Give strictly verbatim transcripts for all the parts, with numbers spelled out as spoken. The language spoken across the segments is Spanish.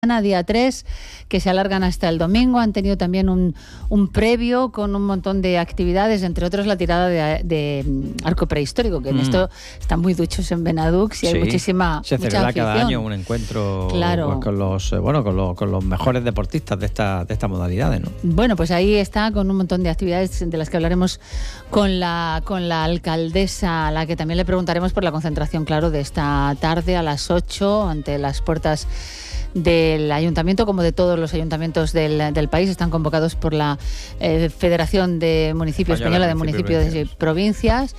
día tres, que se alargan hasta el domingo. Han tenido también un, un previo con un montón de actividades, entre otros la tirada de, de arco prehistórico, que en mm. esto están muy duchos en Benadux y sí, hay muchísima se mucha celebra afición. Cada año un encuentro claro. pues, con los bueno con los, con los mejores deportistas de esta de estas modalidades, ¿no? Bueno, pues ahí está, con un montón de actividades de las que hablaremos con la con la alcaldesa, a la que también le preguntaremos por la concentración, claro, de esta tarde a las ocho ante las puertas del ayuntamiento, como de todos los ayuntamientos del, del país. Están convocados por la eh, Federación de Municipios Española, de Municipios y Provincias,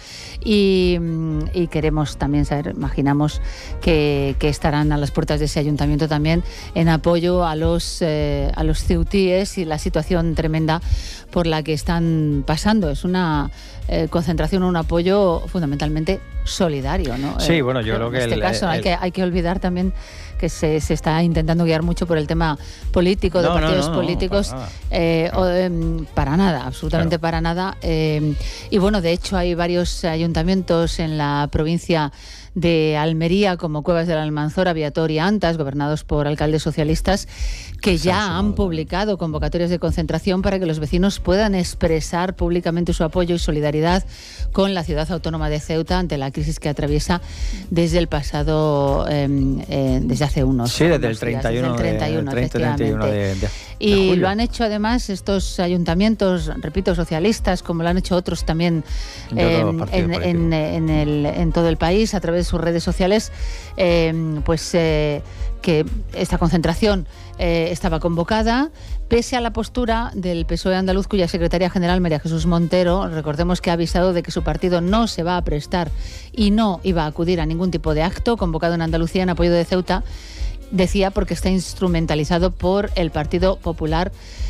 y, y queremos también saber, imaginamos que, que estarán a las puertas de ese ayuntamiento también en apoyo a los eh, a los ceutíes y la situación tremenda por la que están pasando. Es una eh, concentración, un apoyo fundamentalmente solidario, ¿no? Sí, eh, bueno, yo creo en que este el, caso el, hay que hay que olvidar también que se, se está intentando guiar mucho por el tema político, de no, partidos no, no, políticos, no, para nada, eh, claro. o, eh, para nada, absolutamente claro. para nada. Eh, y bueno, de hecho hay varios ayuntamientos en la provincia de Almería, como Cuevas del Almanzora, Viator y Antas, gobernados por alcaldes socialistas, que ya han publicado convocatorias de concentración para que los vecinos puedan expresar públicamente su apoyo y solidaridad con la ciudad autónoma de Ceuta ante la crisis que atraviesa desde el pasado, eh, eh, desde hace unos sí, desde unos el treinta y uno, días, desde el treinta y uno, de, treinta, treinta y uno de, de, de y julio. Lo han hecho además estos ayuntamientos, repito, socialistas, como lo han hecho otros también eh, en, en, en, el, en todo el país, a través de sus redes sociales, eh, pues eh, que esta concentración eh, estaba convocada, pese a la postura del P S O E andaluz, cuya secretaria general, María Jesús Montero, recordemos que ha avisado de que su partido no se va a prestar y no iba a acudir a ningún tipo de acto convocado en Andalucía en apoyo de Ceuta, decía porque está instrumentalizado por el Partido Popular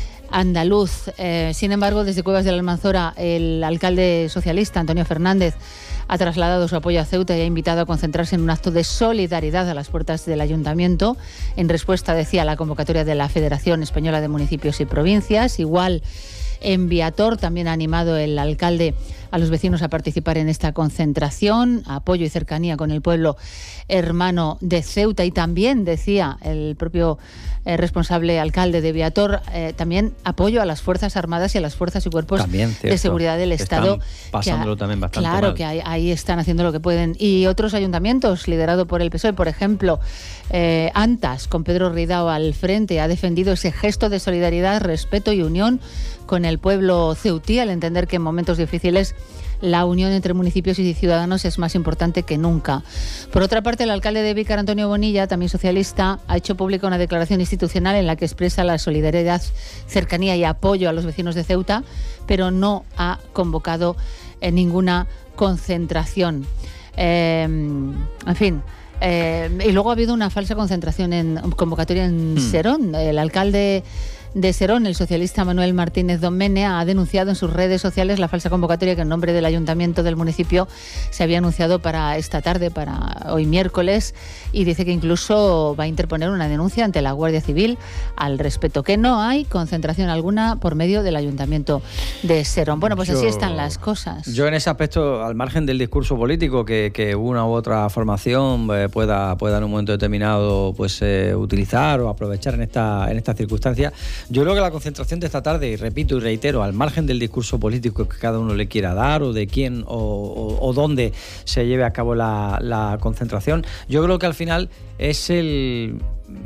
andaluz. Eh, sin embargo, desde Cuevas del Almanzora, el alcalde socialista, Antonio Fernández, ha trasladado su apoyo a Ceuta y ha invitado a concentrarse en un acto de solidaridad a las puertas del ayuntamiento, en respuesta, decía, a la convocatoria de la Federación Española de Municipios y Provincias. Igual en Viator también ha animado el alcalde a los vecinos a participar en esta concentración, apoyo y cercanía con el pueblo hermano de Ceuta. Y también, decía el propio eh, responsable alcalde de Viator, eh, también apoyo a las Fuerzas Armadas y a las Fuerzas y Cuerpos también, de Seguridad del Estado. Están pasándolo que, también bastante Claro, mal. que ahí, ahí están haciendo lo que pueden. Y otros ayuntamientos, liderado por el P S O E, por ejemplo, eh, Antas, con Pedro Ridao al frente, ha defendido ese gesto de solidaridad, respeto y unión con el pueblo ceutí, al entender que en momentos difíciles la unión entre municipios y ciudadanos es más importante que nunca. Por otra parte, el alcalde de Vícar, Antonio Bonilla, también socialista, ha hecho pública una declaración institucional en la que expresa la solidaridad, cercanía y apoyo a los vecinos de Ceuta, pero no ha convocado eh, ninguna concentración. Eh, en fin... Eh, y luego ha habido una falsa concentración en convocatoria en mm. Serón. El alcalde de Serón, el socialista Manuel Martínez Domene, ha denunciado en sus redes sociales la falsa convocatoria que en nombre del ayuntamiento del municipio se había anunciado para esta tarde, para hoy miércoles, y dice que incluso va a interponer una denuncia ante la Guardia Civil al respecto, que no hay concentración alguna por medio del ayuntamiento de Serón. Bueno, pues yo, así están las cosas. Yo en ese aspecto, al margen del discurso político que, que una u otra formación eh, pueda, pueda en un momento determinado pues eh, utilizar o aprovechar en esta en estas circunstancias, yo creo que la concentración de esta tarde, y repito y reitero, al margen del discurso político que cada uno le quiera dar o de quién o, o, o dónde se lleve a cabo la, la concentración, yo creo que al final es el...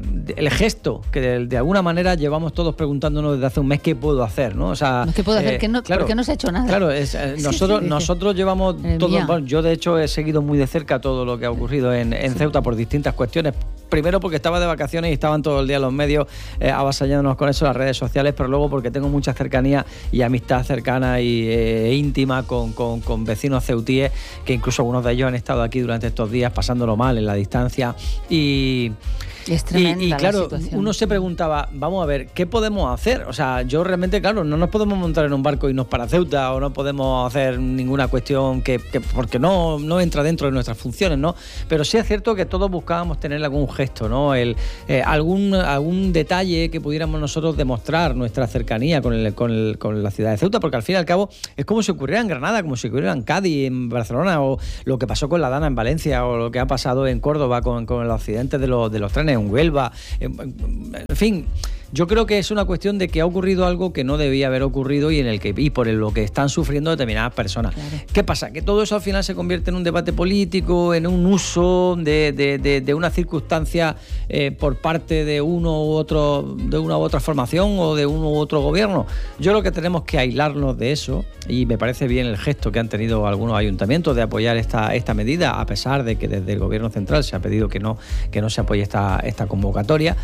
el gesto que de, de alguna manera llevamos todos preguntándonos desde hace un mes qué puedo hacer, ¿no? O sea, ¿qué puedo hacer? Eh, ¿Qué no, claro, ¿Por qué no se ha hecho nada? Claro, es, eh, nosotros nosotros llevamos todo, bueno, yo de hecho he seguido muy de cerca todo lo que ha ocurrido en, en sí. Ceuta por distintas cuestiones. Primero porque estaba de vacaciones y estaban todo el día los medios eh, avasallándonos con eso, las redes sociales, pero luego porque tengo mucha cercanía y amistad cercana y eh, íntima con, con, con vecinos ceutíes, que incluso algunos de ellos han estado aquí durante estos días pasándolo mal en la distancia. Y... Es tremenda y, y claro, la situación. Uno se preguntaba, vamos a ver, ¿qué podemos hacer? O sea, yo realmente, claro, no nos podemos montar en un barco y irnos para Ceuta, o no podemos hacer ninguna cuestión que, que porque no, no entra dentro de nuestras funciones, ¿no? Pero sí es cierto que todos buscábamos tener algún gesto, ¿no? El, eh, algún, algún detalle que pudiéramos nosotros demostrar nuestra cercanía con, el, con, el, con la ciudad de Ceuta, porque al fin y al cabo es como si ocurriera en Granada, como si ocurriera en Cádiz, en Barcelona, o lo que pasó con la Dana en Valencia, o lo que ha pasado en Córdoba con, con el accidente de los, de los trenes. en Huelva, en, en fin. Yo creo que es una cuestión de que ha ocurrido algo que no debía haber ocurrido y en el que y por lo que están sufriendo determinadas personas. Claro. ¿Qué pasa? Que todo eso al final se convierte en un debate político, en un uso de, de, de, de una circunstancia eh, por parte de uno u otro, de una u otra formación o de uno u otro gobierno. Yo creo que tenemos que aislarnos de eso y me parece bien el gesto que han tenido algunos ayuntamientos de apoyar esta, esta medida, a pesar de que desde el gobierno central se ha pedido que no, que no se apoye esta, esta convocatoria.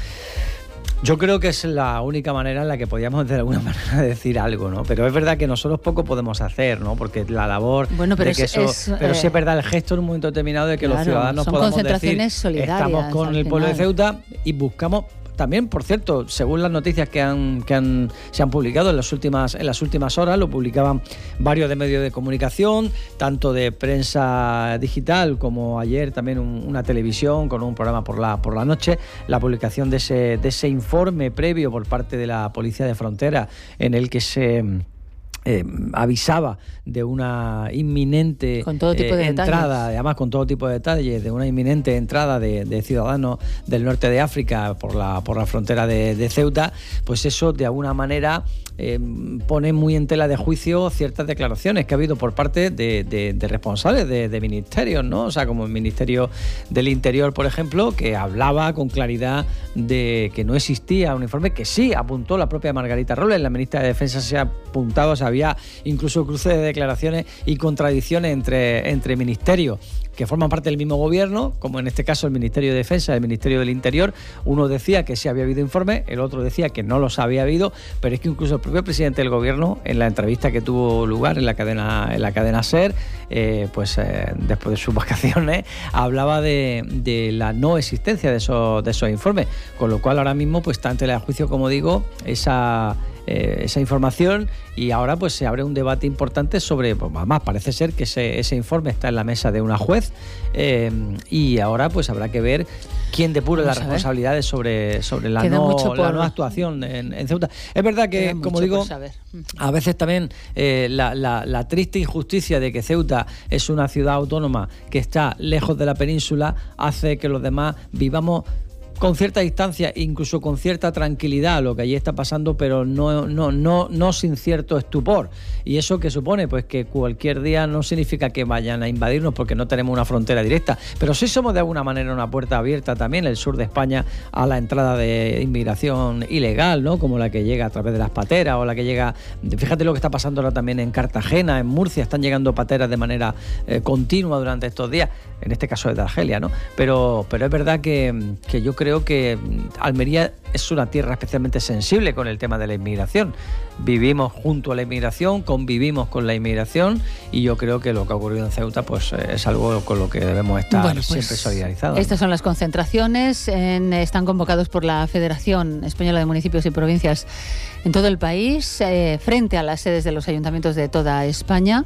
Yo creo que es la única manera en la que podíamos de alguna manera decir algo, ¿no? Pero es verdad que nosotros poco podemos hacer, ¿no? Porque la labor bueno, pero de que es, eso, es, pero eh, sí es verdad el gesto en un momento determinado de que claro, los ciudadanos son podamos concentraciones decir solidarias, estamos con el pueblo final. de Ceuta y buscamos. También, por cierto, según las noticias que han que han se han publicado en las últimas en las últimas horas, lo publicaban varios de medios de comunicación, tanto de prensa digital como ayer también un, una televisión con un programa por la por la noche, la publicación de ese de ese informe previo por parte de la Policía de Frontera en el que se Eh, avisaba de una inminente con todo tipo de eh, entrada, detalles. además con todo tipo de detalles, de una inminente entrada de, de ciudadanos del norte de África por la por la frontera de, de Ceuta, pues eso de alguna manera eh, pone muy en tela de juicio ciertas declaraciones que ha habido por parte de, de, de responsables de, de ministerios, ¿no? O sea, como el Ministerio del Interior, por ejemplo, que hablaba con claridad de que no existía un informe, que sí apuntó la propia Margarita Robles, la ministra de Defensa se ha apuntado, o sea, había incluso cruce de declaraciones y contradicciones entre, entre ministerios que forman parte del mismo gobierno, como en este caso el Ministerio de Defensa y el Ministerio del Interior. Uno decía que sí había habido informe, el otro decía que no los había habido, pero es que incluso el propio presidente del gobierno, en la entrevista que tuvo lugar en la cadena, en la cadena SER, eh, pues eh, después de sus vacaciones, hablaba de, de la no existencia de esos, de esos informes, con lo cual ahora mismo pues está ante el juicio, como digo, esa... Eh, esa información y ahora pues se abre un debate importante sobre, pues además parece ser que ese, ese informe está en la mesa de una juez eh, y ahora pues habrá que ver quién depura las responsabilidades sobre, sobre la, no, por... la no actuación en, en Ceuta. Es verdad que, Queda como digo, a veces también eh, la, la, la triste injusticia de que Ceuta es una ciudad autónoma que está lejos de la península hace que los demás vivamos con cierta distancia, incluso con cierta tranquilidad lo que allí está pasando, pero no, no, no, no sin cierto estupor. ¿Y eso qué supone? Pues que cualquier día no significa que vayan a invadirnos porque no tenemos una frontera directa, pero sí somos de alguna manera una puerta abierta también, el sur de España, a la entrada de inmigración ilegal, ¿no? Como la que llega a través de las pateras o la que llega... Fíjate lo que está pasando ahora también en Cartagena, en Murcia, están llegando pateras de manera eh, continua durante estos días, en este caso es de Argelia, ¿no? Pero, pero es verdad que, que yo creo Creo que Almería es una tierra especialmente sensible con el tema de la inmigración. Vivimos junto a la inmigración, convivimos con la inmigración y yo creo que lo que ha ocurrido en Ceuta pues es algo con lo que debemos estar bueno, pues siempre solidarizados. Estas son las concentraciones, en, están convocados por la Federación Española de Municipios y Provincias en todo el país, eh, frente a las sedes de los ayuntamientos de toda España.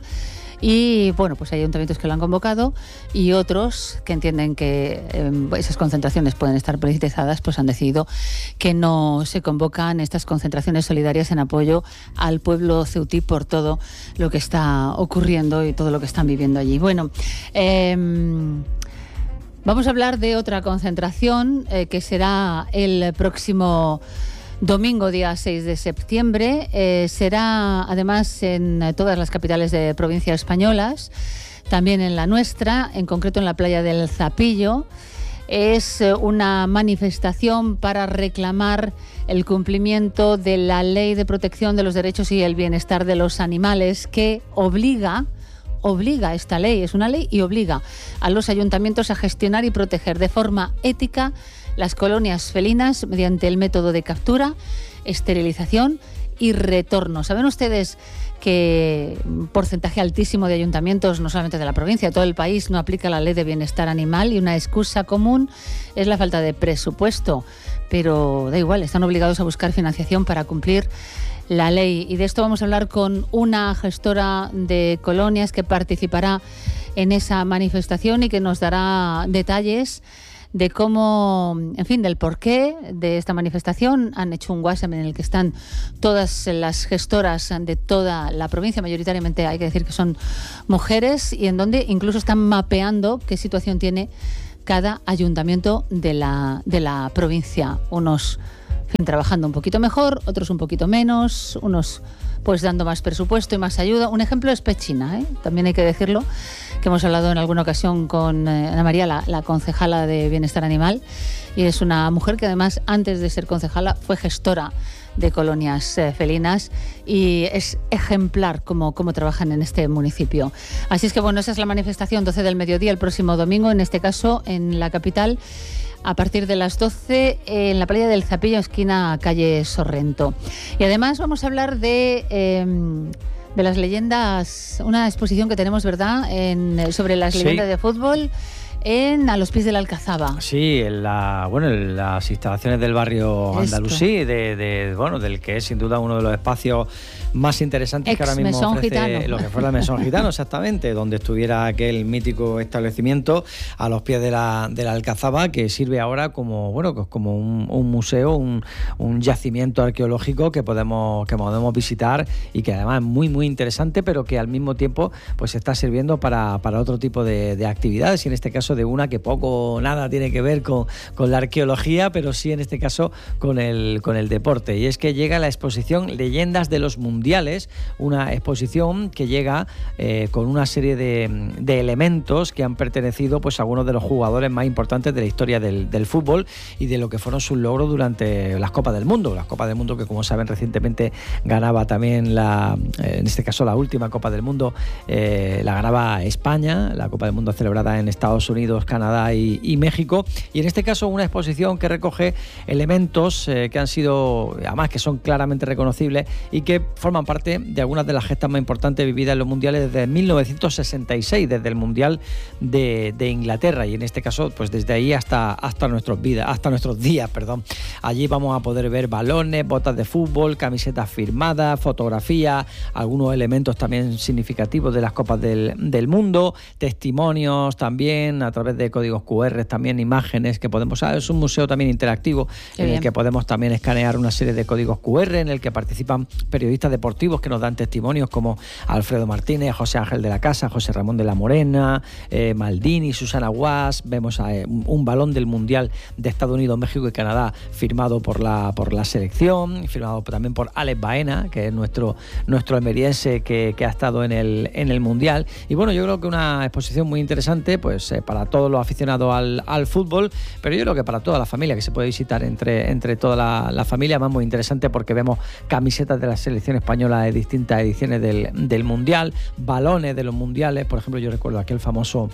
Y bueno, pues hay ayuntamientos que lo han convocado y otros que entienden que eh, esas concentraciones pueden estar politizadas, pues han decidido que no se convocan estas concentraciones solidarias en apoyo al pueblo ceutí por todo lo que está ocurriendo y todo lo que están viviendo allí. Bueno, eh, vamos a hablar de otra concentración eh, que será el próximo domingo, día seis de septiembre. Eh, será además en todas las capitales de provincias españolas, también en la nuestra, en concreto en la playa del Zapillo. Es una manifestación para reclamar el cumplimiento de la Ley de Protección de los Derechos y el Bienestar de los Animales, que obliga obliga esta ley, es una ley y obliga a los ayuntamientos a gestionar y proteger de forma ética las colonias felinas mediante el método de captura, esterilización y retorno. ¿Saben ustedes que un porcentaje altísimo de ayuntamientos, no solamente de la provincia, de todo el país, no aplica la ley de bienestar animal y una excusa común es la falta de presupuesto? Pero da igual, están obligados a buscar financiación para cumplir la ley. Y de esto vamos a hablar con una gestora de colonias que participará en esa manifestación y que nos dará detalles de cómo, en fin, del porqué de esta manifestación. Han hecho un WhatsApp en el que están todas las gestoras de toda la provincia, mayoritariamente hay que decir que son mujeres, y en donde incluso están mapeando qué situación tiene cada ayuntamiento de la, de la provincia. Unos en fin, trabajando un poquito mejor, otros un poquito menos, unos pues dando más presupuesto y más ayuda. Un ejemplo es Pechina, ¿eh? También hay que decirlo, que hemos hablado en alguna ocasión con eh, Ana María, la, la concejala de Bienestar Animal, y es una mujer que además antes de ser concejala fue gestora de colonias eh, felinas y es ejemplar cómo, cómo trabajan en este municipio. Así es que bueno, esa es la manifestación, doce del mediodía el próximo domingo, en este caso en la capital, a partir de las doce en la playa del Zapillo, esquina calle Sorrento. Y además vamos a hablar de... Eh, de las leyendas, una exposición que tenemos, ¿verdad?, en, sobre las sí. leyendas de fútbol en A los pies de la Alcazaba. Sí, en la, bueno, en las instalaciones del barrio Esto. andalusí, de, de, bueno, del que es sin duda uno de los espacios más interesantes Ex que ahora mismo mesón ofrece gitano. lo que fue la Mesón Gitano, exactamente, donde estuviera aquel mítico establecimiento a los pies de la, de la Alcazaba, que sirve ahora como, bueno, como un, un museo, un, un yacimiento arqueológico que podemos, que podemos visitar y que además es muy, muy interesante, pero que al mismo tiempo pues está sirviendo para, para otro tipo de, de actividades, y en este caso de una que poco o nada tiene que ver con, con la arqueología, pero sí en este caso con el, con el deporte. Y es que llega la exposición Leyendas de los Mundiales, una exposición que llega eh, con una serie de, de elementos que han pertenecido pues a algunos de los jugadores más importantes de la historia del, del fútbol y de lo que fueron sus logros durante las Copas del Mundo. Las Copas del Mundo que, como saben, recientemente ganaba también la, eh, en este caso la última Copa del Mundo, eh, la ganaba España, la Copa del Mundo celebrada en Estados Unidos, Canadá y, y México, y en este caso una exposición que recoge elementos eh, que han sido, además que son claramente reconocibles y que forman parte de algunas de las gestas más importantes vividas en los mundiales desde mil novecientos sesenta y seis, desde el Mundial de, de Inglaterra, y en este caso pues desde ahí hasta, hasta, nuestros, vidas, hasta nuestros días. Perdón. Allí vamos a poder ver balones, botas de fútbol, camisetas firmadas, fotografías, algunos elementos también significativos de las Copas del, del Mundo, testimonios también a través de códigos cu erre, también imágenes que podemos... Ah, es un museo también interactivo. Qué en bien. El que podemos también escanear una serie de códigos cu erre, en el que participan periodistas deportivos que nos dan testimonios como Alfredo Martínez, José Ángel de la Casa, José Ramón de la Morena, eh, Maldini, Susana Guas. Vemos eh, un balón del Mundial de Estados Unidos, México y Canadá firmado por la, por la selección, firmado también por Alex Baena, que es nuestro, nuestro almeriense que, que ha estado en el, en el Mundial. Y bueno, yo creo que una exposición muy interesante pues eh, para todos los aficionados al, al fútbol, pero yo creo que para toda la familia, que se puede visitar entre, entre toda la, la familia, más muy interesante porque vemos camisetas de la selección española de distintas ediciones del, del Mundial, balones de los mundiales. Por ejemplo, yo recuerdo aquel famoso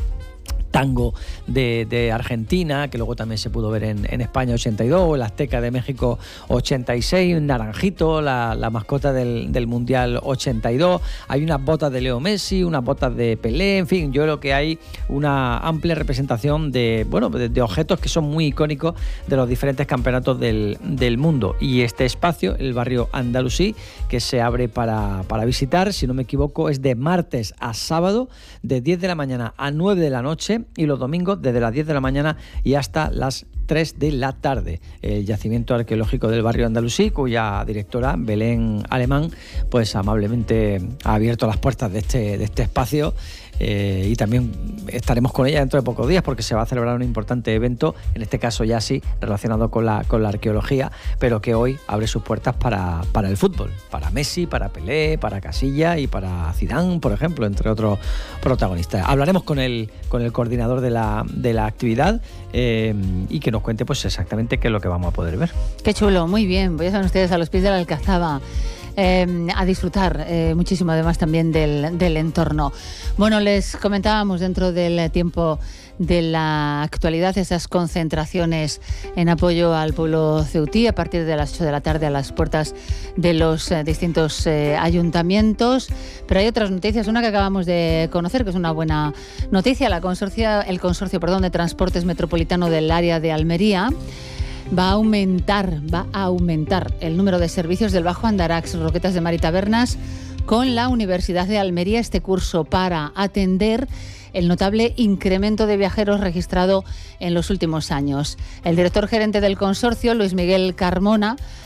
tango de, de Argentina, que luego también se pudo ver en, en España ochenta y dos, el Azteca de México ochenta y seis, Naranjito, la, la mascota del, del Mundial ochenta y dos, hay unas botas de Leo Messi, unas botas de Pelé, en fin, yo creo que hay una amplia representación de, bueno, de, de objetos que son muy icónicos de los diferentes campeonatos del, del mundo. Y este espacio, el barrio andalusí, que se abre para, para visitar, si no me equivoco, es de martes a sábado, de diez de la mañana a nueve de la noche, y los domingos desde las diez de la mañana y hasta las tres de la tarde. El yacimiento arqueológico del barrio andalusí, cuya directora, Belén Alemán, pues amablemente ha abierto las puertas de este, de este espacio. Eh, y también estaremos con ella dentro de pocos días porque se va a celebrar un importante evento, en este caso ya sí relacionado con la, con la arqueología, pero que hoy abre sus puertas para, para el fútbol, para Messi, para Pelé, para Casilla y para Zidane, por ejemplo, entre otros protagonistas. Hablaremos con el, con el coordinador de la, de la actividad eh, y que nos cuente pues exactamente qué es lo que vamos a poder ver. Qué chulo, muy bien, pues ya saben ustedes, a los pies de la Alcazaba. Eh, a disfrutar eh, muchísimo además también del, del entorno. Bueno, les comentábamos dentro del tiempo de la actualidad esas concentraciones en apoyo al pueblo ceutí a partir de las ocho de la tarde a las puertas de los eh, distintos eh, ayuntamientos, pero hay otras noticias, una que acabamos de conocer que es una buena noticia. La consorcia, el consorcio perdón, de transportes metropolitano del área de Almería va a aumentar, va a aumentar el número de servicios del Bajo Andarax, Roquetas de Mar y Tabernas con la Universidad de Almería este curso para atender el notable incremento de viajeros registrado en los últimos años. El director gerente del consorcio, Luis Miguel Carmona,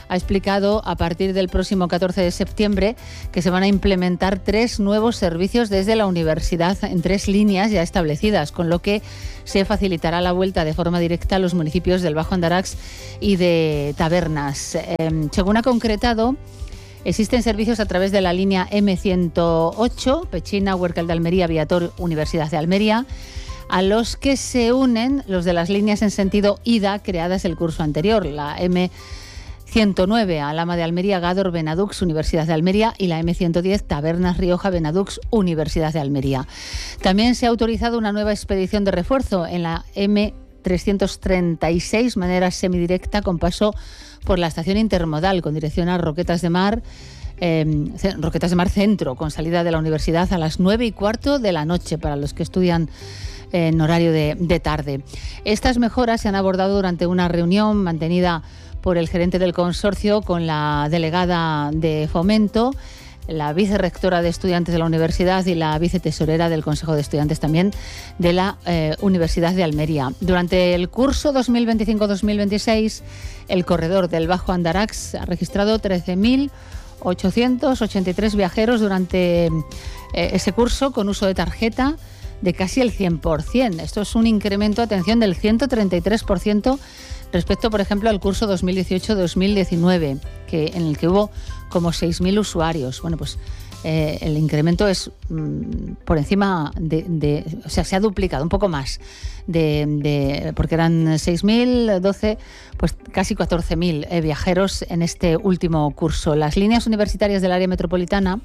ha explicado a partir del próximo catorce de septiembre que se van a implementar tres nuevos servicios desde la universidad en tres líneas ya establecidas, con lo que se facilitará la vuelta de forma directa a los municipios del Bajo Andarax y de Tabernas. Eh, según ha concretado, existen servicios a través de la línea eme ciento ocho, Pechina, Huércal de Almería, Viator, Universidad de Almería, a los que se unen los de las líneas en sentido ida creadas el curso anterior, la eme ciento nueve, Alhama de Almería, Gádor, Benadux, Universidad de Almería, y la eme ciento diez, Tabernas, Rioja, Benadux, Universidad de Almería. También se ha autorizado una nueva expedición de refuerzo en la eme trescientos treinta y seis, manera semidirecta, con paso por la estación intermodal con dirección a Roquetas de Mar, eh, Roquetas de Mar Centro, con salida de la universidad a las nueve y cuarto de la noche para los que estudian en horario de, de tarde. Estas mejoras se han abordado durante una reunión mantenida por el gerente del consorcio con la delegada de Fomento, la vicerrectora de estudiantes de la universidad y la vicetesorera del Consejo de Estudiantes también de la eh, Universidad de Almería. Durante el curso dos mil veinticinco dos mil veintiséis, el corredor del Bajo Andarax ha registrado trece mil ochocientos ochenta y tres viajeros durante eh, ese curso con uso de tarjeta de casi el cien por ciento. Esto es un incremento, atención, del ciento treinta y tres por ciento respecto, por ejemplo, al curso dos mil dieciocho dos mil diecinueve, que, en el que hubo como seis mil usuarios. Bueno, pues eh, el incremento es mmm, por encima de, de... O sea, se ha duplicado, un poco más, de, de porque eran seis mil, doce, pues casi catorce mil eh, viajeros en este último curso. Las líneas universitarias del área metropolitana,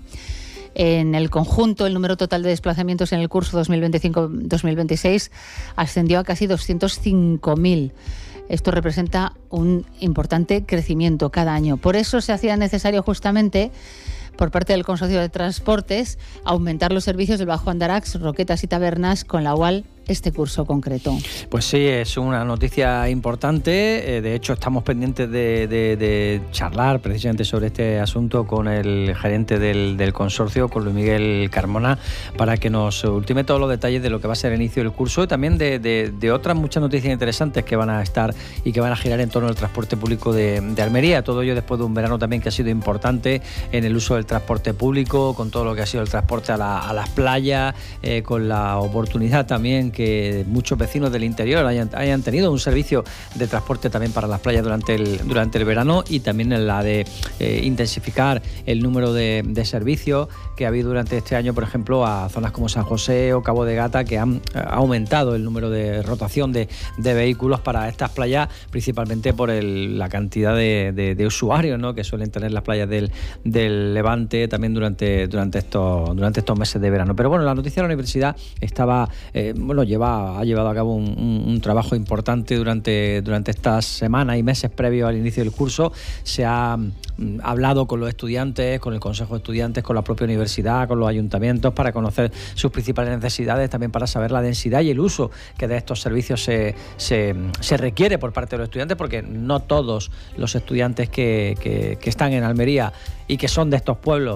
en el conjunto, el número total de desplazamientos en el curso dos mil veinticinco dos mil veintiséis ascendió a casi doscientos cinco mil. Esto representa un importante crecimiento cada año. Por eso se hacía necesario justamente, por parte del Consorcio de Transportes, aumentar los servicios del Bajo Andarax, Roquetas y Tabernas con la U A L este curso concreto. Pues sí, es una noticia importante. De hecho, estamos pendientes de, de, de charlar precisamente sobre este asunto con el gerente del, del consorcio, con Luis Miguel Carmona, para que nos ultime todos los detalles de lo que va a ser el inicio del curso y también de, de, de otras muchas noticias interesantes que van a estar y que van a girar en torno al transporte público de, de Almería. Todo ello después de un verano también que ha sido importante en el uso del transporte público, con todo lo que ha sido el transporte a, la, a las playas, eh, con la oportunidad también que muchos vecinos del interior hayan, hayan tenido un servicio de transporte también para las playas durante el, durante el verano, y también en la de eh, intensificar el número de, de servicios que ha habido durante este año, por ejemplo, a zonas como San José o Cabo de Gata, que han ha aumentado el número de rotación de, de vehículos para estas playas, principalmente por el, la cantidad de, de, de usuarios, ¿no?, que suelen tener las playas del, del Levante también durante, durante, estos, durante estos meses de verano. Pero bueno, la noticia de la universidad estaba, eh, bueno, lleva, ha llevado a cabo un, un, un trabajo importante durante, durante estas semanas y meses previos al inicio del curso. Se ha mm, hablado con los estudiantes, con el Consejo de Estudiantes, con la propia universidad, con los ayuntamientos, para conocer sus principales necesidades, también para saber la densidad y el uso que de estos servicios se, se, se requiere por parte de los estudiantes, porque no todos los estudiantes que, que, que están en Almería y que son de estos pueblos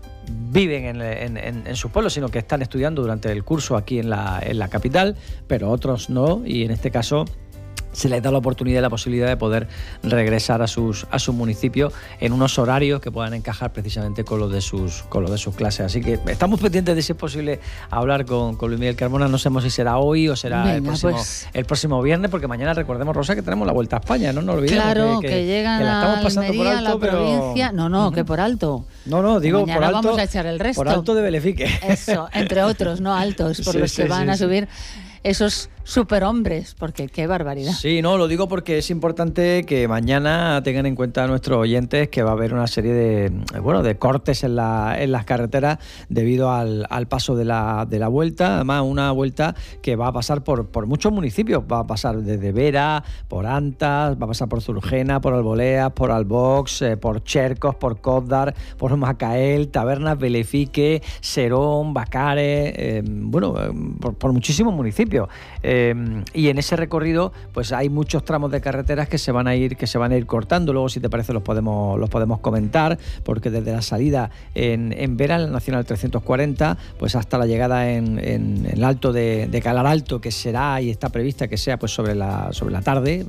viven en, en, en, en sus pueblos, sino que están estudiando durante el curso aquí en la, en la capital, pero otros no, y en este caso se les da la oportunidad y la posibilidad de poder regresar a sus a sus municipios en unos horarios que puedan encajar precisamente con los de sus con los de sus clases. Así que estamos pendientes de si es posible hablar con, con Luis Miguel Carmona. No sabemos si será hoy o será Venga, el próximo pues. el próximo viernes, porque mañana recordemos, Rosa, que tenemos la Vuelta a España, no nos olvidemos. Claro, que, que, que llegan que la estamos pasando a Almería, por alto, la pero... provincia. No, no, uh-huh. que por alto. No, no, digo mañana por alto. Vamos a echar el resto. Por alto de Belefique. Eso, entre otros, no altos, por sí, los que sí, van sí, a subir sí. esos superhombres, porque qué barbaridad. Sí, no, lo digo porque es importante que mañana tengan en cuenta a nuestros oyentes que va a haber una serie de bueno de cortes en la en las carreteras debido al, al paso de la de la vuelta. Además, una vuelta que va a pasar por, por muchos municipios, va a pasar desde Vera, por Antas, va a pasar por Zurgena, por Alboleas, por Albox, eh, por Chercos, por Cózdar, por Macael, Tabernas, Belefique, Serón, Bacares, eh, bueno, por, por muchísimos municipios. Eh, Eh, y en ese recorrido, pues hay muchos tramos de carreteras que se van a ir, que se van a ir cortando. Luego, si te parece, los podemos, los podemos comentar, porque desde la salida en, en Vera, en la Nacional trescientos cuarenta, pues hasta la llegada en, en, en el Alto de, de Calar Alto, que será y está prevista que sea pues sobre la, sobre la tarde,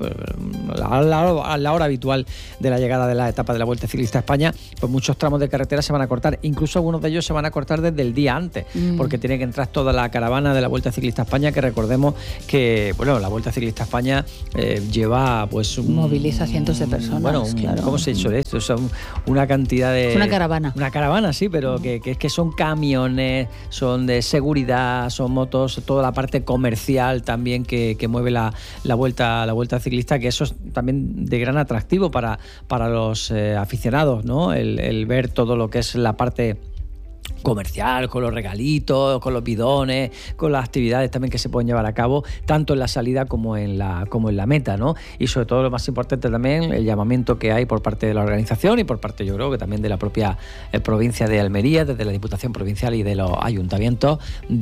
a la, a la hora habitual de la llegada de la etapa de la Vuelta Ciclista a España, pues muchos tramos de carretera se van a cortar. Incluso algunos de ellos se van a cortar desde el día antes, mm. porque tiene que entrar toda la caravana de la Vuelta Ciclista a España, que recordemos que, bueno, la Vuelta Ciclista a España eh, lleva pues un, moviliza cientos de personas. Bueno, un, claro. ¿cómo se ha hecho esto? Son una cantidad de... Es una caravana. Una caravana, sí, pero mm. que, que, que son camiones, son de seguridad, son motos, toda la parte comercial también que, que mueve la, la vuelta la vuelta ciclista, que eso es también de gran atractivo para, para los eh, aficionados, ¿no? El, el ver todo lo que es la parte comercial, con los regalitos, con los bidones, con las actividades también que se pueden llevar a cabo, tanto en la salida como en la, como en la meta, ¿no? Y sobre todo, lo más importante también, el llamamiento que hay por parte de la organización y por parte, yo creo, que también de la propia eh, provincia de Almería, desde la Diputación Provincial y de los ayuntamientos,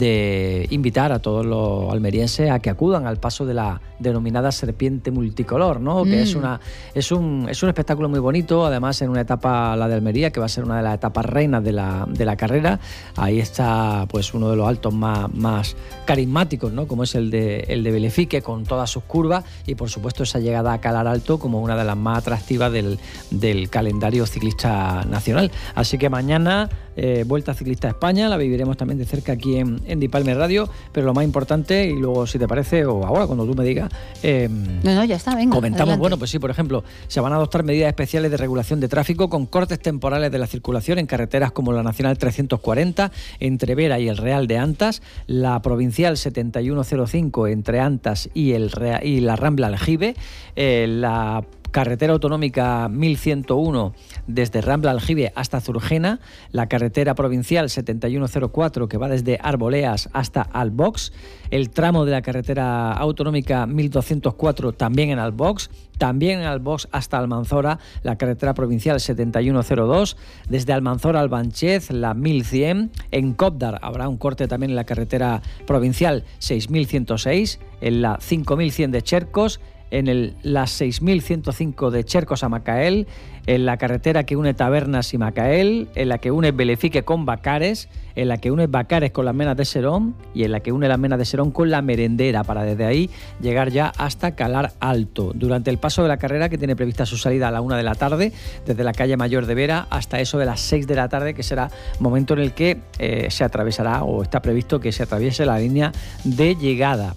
de invitar a todos los almerienses a que acudan al paso de la denominada serpiente multicolor, ¿no? Mm. Que es una es un es un espectáculo muy bonito, además en una etapa, la de Almería, que va a ser una de las etapas reinas de la, de la carrera. Ahí está pues uno de los altos más, más carismáticos, ¿no? Como es el de, el de Belefique, con todas sus curvas, y por supuesto esa llegada a Calar Alto como una de las más atractivas del, del calendario ciclista nacional. Así que mañana eh, Vuelta Ciclista a España, la viviremos también de cerca aquí en, en Dipalme Radio, pero lo más importante, y luego si te parece, o ahora cuando tú me digas, eh, no, no, ya está, venga, comentamos, adelante. Bueno, pues sí, por ejemplo, se van a adoptar medidas especiales de regulación de tráfico con cortes temporales de la circulación en carreteras como la Nacional trescientos cuarenta entre Vera y el Real de Antas, la Provincial setenta y uno cero cinco entre Antas y, el Real, y la Rambla Aljibe, eh, la carretera autonómica mil ciento uno desde Rambla Aljibe hasta Zurgena, la carretera provincial setenta y uno cero cuatro que va desde Arboleas hasta Albox, el tramo de la carretera autonómica mil doscientos cuatro también en Albox, también en Albox hasta Almanzora, la carretera provincial setenta y uno cero dos, desde Almanzora al Banchez, la mil cien, en Cópdar habrá un corte también en la carretera provincial seis mil ciento seis, en la cinco mil cien de Chercos, en el, la seis mil ciento cinco de Chercos a Macael, en la carretera que une Tabernas y Macael, en la que une Belefique con Bacares, en la que une Bacares con las Menas de Serón y en la que une las Menas de Serón con la Merendera, para desde ahí llegar ya hasta Calar Alto. Durante el paso de la carrera, que tiene prevista su salida a la una de la tarde, desde la calle Mayor de Vera hasta eso de las seis de la tarde, que será momento en el que eh, se atravesará, o está previsto que se atraviese la línea de llegada.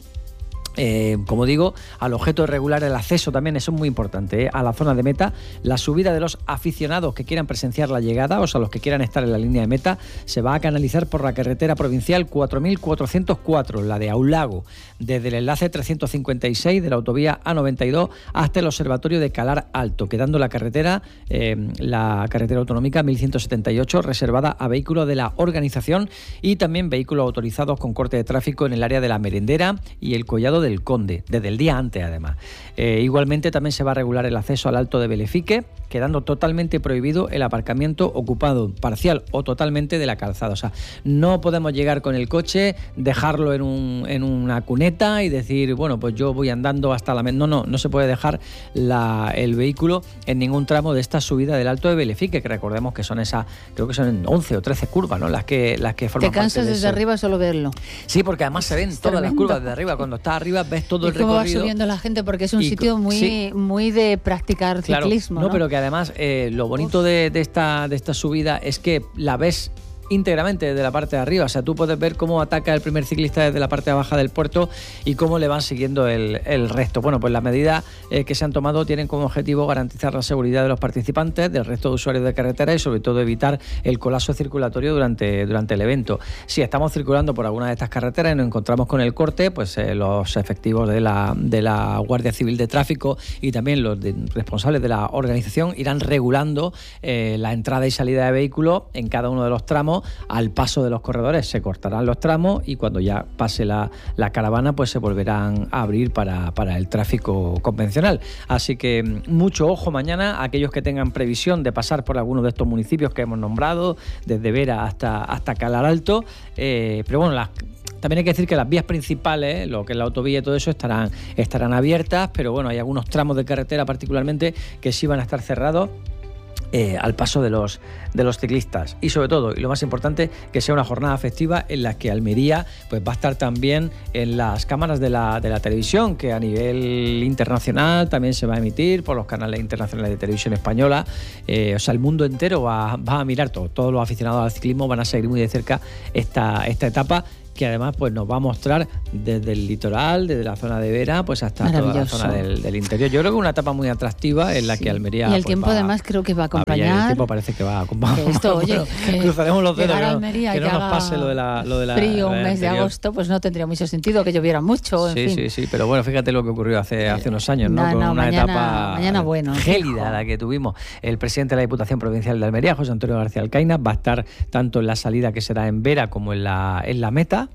Eh, como digo, al objeto de regular el acceso también, eso es muy importante, ¿eh? a la zona de meta, la subida de los aficionados que quieran presenciar la llegada, o sea, los que quieran estar en la línea de meta, se va a canalizar por la carretera provincial cuatro mil cuatrocientos cuatro, la de Aulago, desde el enlace trescientos cincuenta y seis de la autovía A noventa y dos hasta el observatorio de Calar Alto, quedando la carretera, eh, la carretera autonómica mil ciento setenta y ocho reservada a vehículos de la organización y también vehículos autorizados con corte de tráfico en el área de la Merendera y el Collado del Conde, desde el día antes además. Eh, igualmente también se va a regular el acceso al Alto de Belefique, quedando totalmente prohibido el aparcamiento ocupado parcial o totalmente de la calzada. O sea, no podemos llegar con el coche, dejarlo en, un, en una cuneta y decir, bueno, pues yo voy andando hasta la... No, no, no se puede dejar la, el vehículo en ningún tramo de esta subida del Alto de Belefique, que recordemos que son esas, creo que son once o trece curvas, ¿no? Las que, las que forman parte de... Te cansas desde arriba solo verlo. Sí, porque además se ven es todas tremendo. Las curvas desde arriba. Cuando estás arriba ves todo el recorrido. ¿Cómo va subiendo la gente? Porque es un y, sitio muy, sí. muy de practicar ciclismo, claro, ¿no? No, pero que además eh, lo bonito de, de, esta, de esta subida es que la ves íntegramente desde la parte de arriba. O sea, tú puedes ver cómo ataca el primer ciclista desde la parte baja del puerto y cómo le van siguiendo el, el resto. Bueno, pues las medidas eh, que se han tomado tienen como objetivo garantizar la seguridad de los participantes, del resto de usuarios de carretera y sobre todo evitar el colapso circulatorio durante, durante el evento. Si estamos circulando por alguna de estas carreteras y nos encontramos con el corte, pues eh, los efectivos de la, de la Guardia Civil de Tráfico y también los de, responsables de la organización irán regulando eh, la entrada y salida de vehículos en cada uno de los tramos. Al paso de los corredores se cortarán los tramos y cuando ya pase la, la caravana pues se volverán a abrir para, para el tráfico convencional. Así que mucho ojo mañana a aquellos que tengan previsión de pasar por alguno de estos municipios que hemos nombrado, desde Vera hasta, hasta Calar Alto, eh, pero bueno, las También hay que decir que las vías principales, lo que es la autovía y todo eso, estarán, estarán abiertas, pero bueno, hay algunos tramos de carretera particularmente que sí van a estar cerrados Eh, al paso de los, de los ciclistas. Y sobre todo, y lo más importante, que sea una jornada festiva en la que Almería pues, va a estar también en las cámaras de la, de la televisión, que a nivel internacional también se va a emitir por los canales internacionales de televisión española. Eh, o sea, el mundo entero va, va a mirar todo. Todos los aficionados al ciclismo van a seguir muy de cerca esta, esta etapa, que además pues nos va a mostrar desde el litoral, desde la zona de Vera, pues hasta toda la zona del, del interior. Yo creo que es una etapa muy atractiva en la sí. que Almería... Y el pues, tiempo va, además creo que va a acompañar... El tiempo parece que va a acompañar. Esto, oye, bueno, cruzaremos los dedos, que no, Almería, que no nos pase lo de la... Lo de la frío un la mes de agosto, pues no tendría mucho sentido que lloviera mucho, en Sí, fin. sí, sí, pero bueno, fíjate lo que ocurrió hace, hace unos años, ¿no? No, Con no, una mañana, etapa mañana bueno, gélida la que tuvimos. El presidente de la Diputación Provincial de Almería, José Antonio García Alcaina, va a estar tanto en la salida que será en Vera como en la, en la meta.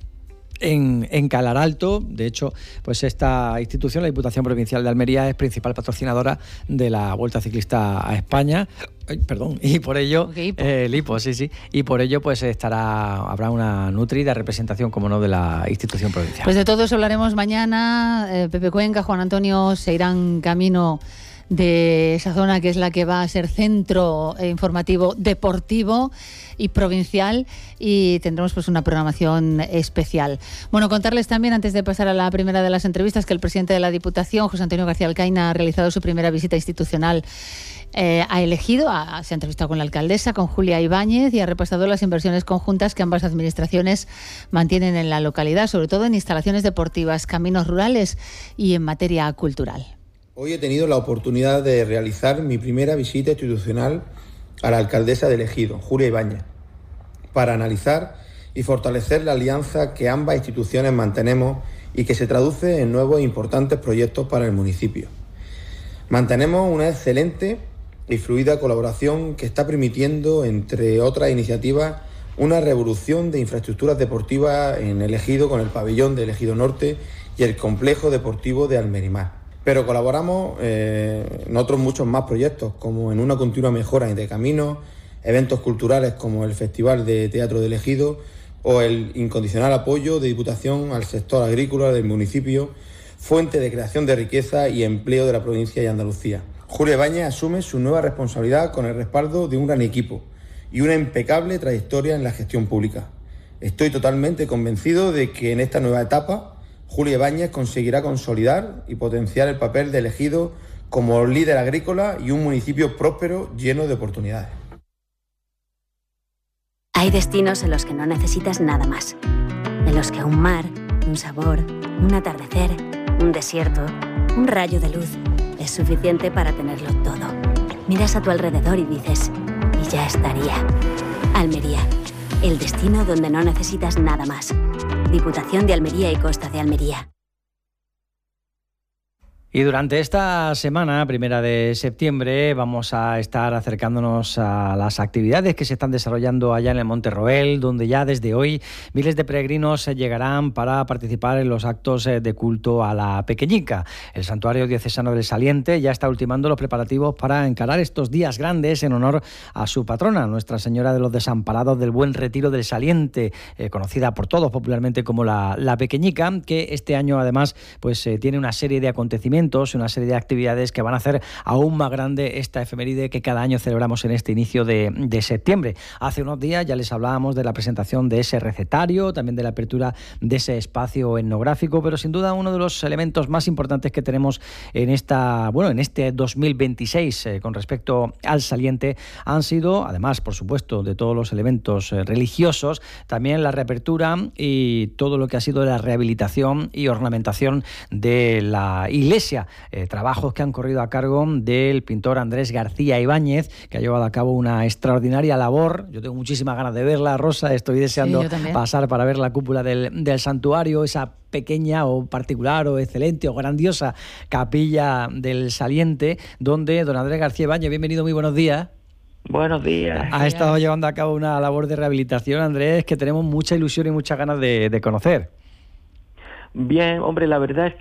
En, en Calaralto, de hecho, pues esta institución, la Diputación Provincial de Almería, es principal patrocinadora de la Vuelta Ciclista a España. Ay, perdón, y por ello, eh, el hipo, sí, sí, y por ello pues estará, habrá una nutrida representación, como no, de la institución provincial. Pues de todo eso hablaremos mañana. Eh, Pepe Cuenca, Juan Antonio se irán camino de esa zona que es la que va a ser centro informativo deportivo y provincial, y tendremos pues una programación especial. Bueno, contarles también, antes de pasar a la primera de las entrevistas, que el presidente de la Diputación, José Antonio García Alcaina, ha realizado su primera visita institucional. Eh, ha elegido, ha, se ha entrevistado con la alcaldesa, con Julia Ibáñez, y ha repasado las inversiones conjuntas que ambas administraciones mantienen en la localidad, sobre todo en instalaciones deportivas, caminos rurales y en materia cultural. Hoy he tenido la oportunidad de realizar mi primera visita institucional a la alcaldesa de Ejido, Julia Ibáñez, para analizar y fortalecer la alianza que ambas instituciones mantenemos y que se traduce en nuevos e importantes proyectos para el municipio. Mantenemos una excelente y fluida colaboración que está permitiendo, entre otras iniciativas, una revolución de infraestructuras deportivas en el Ejido, con el pabellón del Ejido Norte y el complejo deportivo de Almerimar. Pero colaboramos eh, en otros muchos más proyectos, como en una continua mejora de caminos, eventos culturales como el Festival de Teatro del Ejido o el incondicional apoyo de Diputación al sector agrícola del municipio, fuente de creación de riqueza y empleo de la provincia de Andalucía. Julia Ibáñez asume su nueva responsabilidad con el respaldo de un gran equipo y una impecable trayectoria en la gestión pública. Estoy totalmente convencido de que en esta nueva etapa Julia Ibáñez conseguirá consolidar y potenciar el papel del Ejido como líder agrícola y un municipio próspero lleno de oportunidades. Hay destinos en los que no necesitas nada más. En los que un mar, un sabor, un atardecer, un desierto, un rayo de luz es suficiente para tenerlo todo. Miras a tu alrededor y dices, y ya estaría. Almería, el destino donde no necesitas nada más. Diputación de Almería y Costa de Almería. Y durante esta semana, primera de septiembre, vamos a estar acercándonos a las actividades que se están desarrollando allá en el Monte Roel, donde ya desde hoy miles de peregrinos llegarán para participar en los actos de culto a la Pequeñica. El Santuario Diocesano del Saliente ya está ultimando los preparativos para encarar estos días grandes en honor a su patrona, Nuestra Señora de los Desamparados del Buen Retiro del Saliente, eh, conocida por todos popularmente como la, la Pequeñica, que este año además pues eh, tiene una serie de acontecimientos, una serie de actividades que van a hacer aún más grande esta efeméride que cada año celebramos en este inicio de, de septiembre. Hace unos días ya les hablábamos de la presentación de ese recetario, también de la apertura de ese espacio etnográfico, pero sin duda uno de los elementos más importantes que tenemos en esta, bueno, en este dos mil veintiséis eh, con respecto al Saliente han sido, además, por supuesto, de todos los elementos eh, religiosos, también la reapertura y todo lo que ha sido la rehabilitación y ornamentación de la iglesia. Eh, trabajos que han corrido a cargo del pintor Andrés García Ibáñez, que ha llevado a cabo una extraordinaria labor. Yo tengo muchísimas ganas de verla, Rosa, estoy deseando sí, pasar para ver la cúpula del, del santuario, esa pequeña o particular o excelente o grandiosa capilla del Saliente, donde don Andrés García Ibáñez, bienvenido, muy buenos días. Buenos días. Ha estado llevando a cabo una labor de rehabilitación, Andrés, que tenemos mucha ilusión y muchas ganas de, de conocer. Bien, hombre, la verdad es que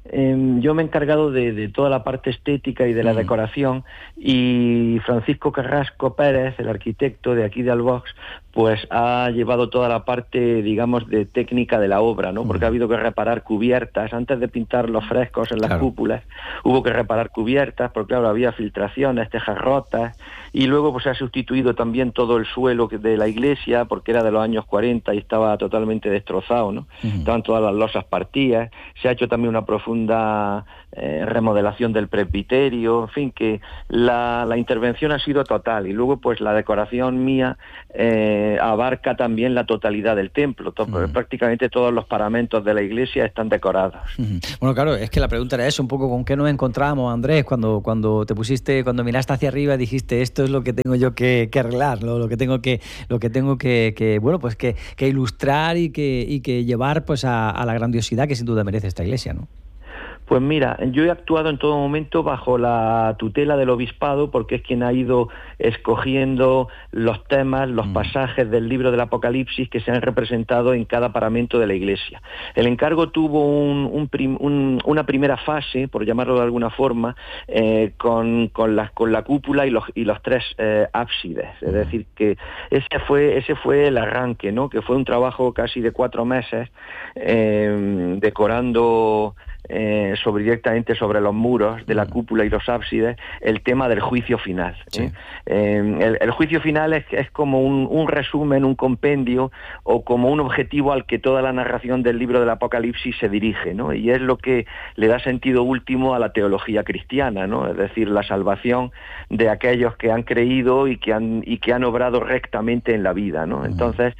eh, yo me he encargado de, de toda la parte estética y de la mm. decoración, y Francisco Carrasco Pérez, el arquitecto de aquí de Albox, pues ha llevado toda la parte, digamos, de técnica de la obra, ¿no? Porque mm. ha habido que reparar cubiertas. Antes de pintar los frescos en las claro. cúpulas, hubo que reparar cubiertas, porque claro, había filtraciones, tejas rotas, y luego pues se ha sustituido también todo el suelo de la iglesia, porque era de los años cuarenta y estaba totalmente destrozado, ¿no? Mm. Estaban todas las losas partidas. Se ha hecho también una profunda eh, remodelación del presbiterio, en fin, que la, la intervención ha sido total, y luego pues la decoración mía eh, abarca también la totalidad del templo. Todo, mm. prácticamente todos los paramentos de la iglesia están decorados. Mm. Bueno, claro, es que la pregunta era eso, un poco con qué nos encontramos, Andrés, cuando, cuando te pusiste, cuando miraste hacia arriba, dijiste, esto es lo que tengo yo que, que arreglar, lo, lo que tengo que, lo que tengo que, que bueno, pues que, que ilustrar y que, y que llevar pues a, a la grandiosidad que sin duda merece esta iglesia, ¿no? Pues mira, yo he actuado en todo momento bajo la tutela del obispado, porque es quien ha ido escogiendo los temas, los mm. pasajes del libro del Apocalipsis que se han representado en cada paramento de la iglesia. El encargo tuvo un, un prim, un, una primera fase, por llamarlo de alguna forma, eh, con, con, la, con la cúpula y los, y los tres eh, ábsides. Es decir, que ese fue, ese fue el arranque, ¿no? Que fue un trabajo casi de cuatro meses, eh, decorando... Eh, sobre directamente sobre los muros de la cúpula y los ábsides el tema del juicio final. ¿eh? Sí. Eh, el, el juicio final es, es como un, un resumen, un compendio, o como un objetivo al que toda la narración del libro del Apocalipsis se dirige, ¿no? Y es lo que le da sentido último a la teología cristiana, ¿no? Es decir, la salvación de aquellos que han creído y que han y que han obrado rectamente en la vida, ¿no? Entonces,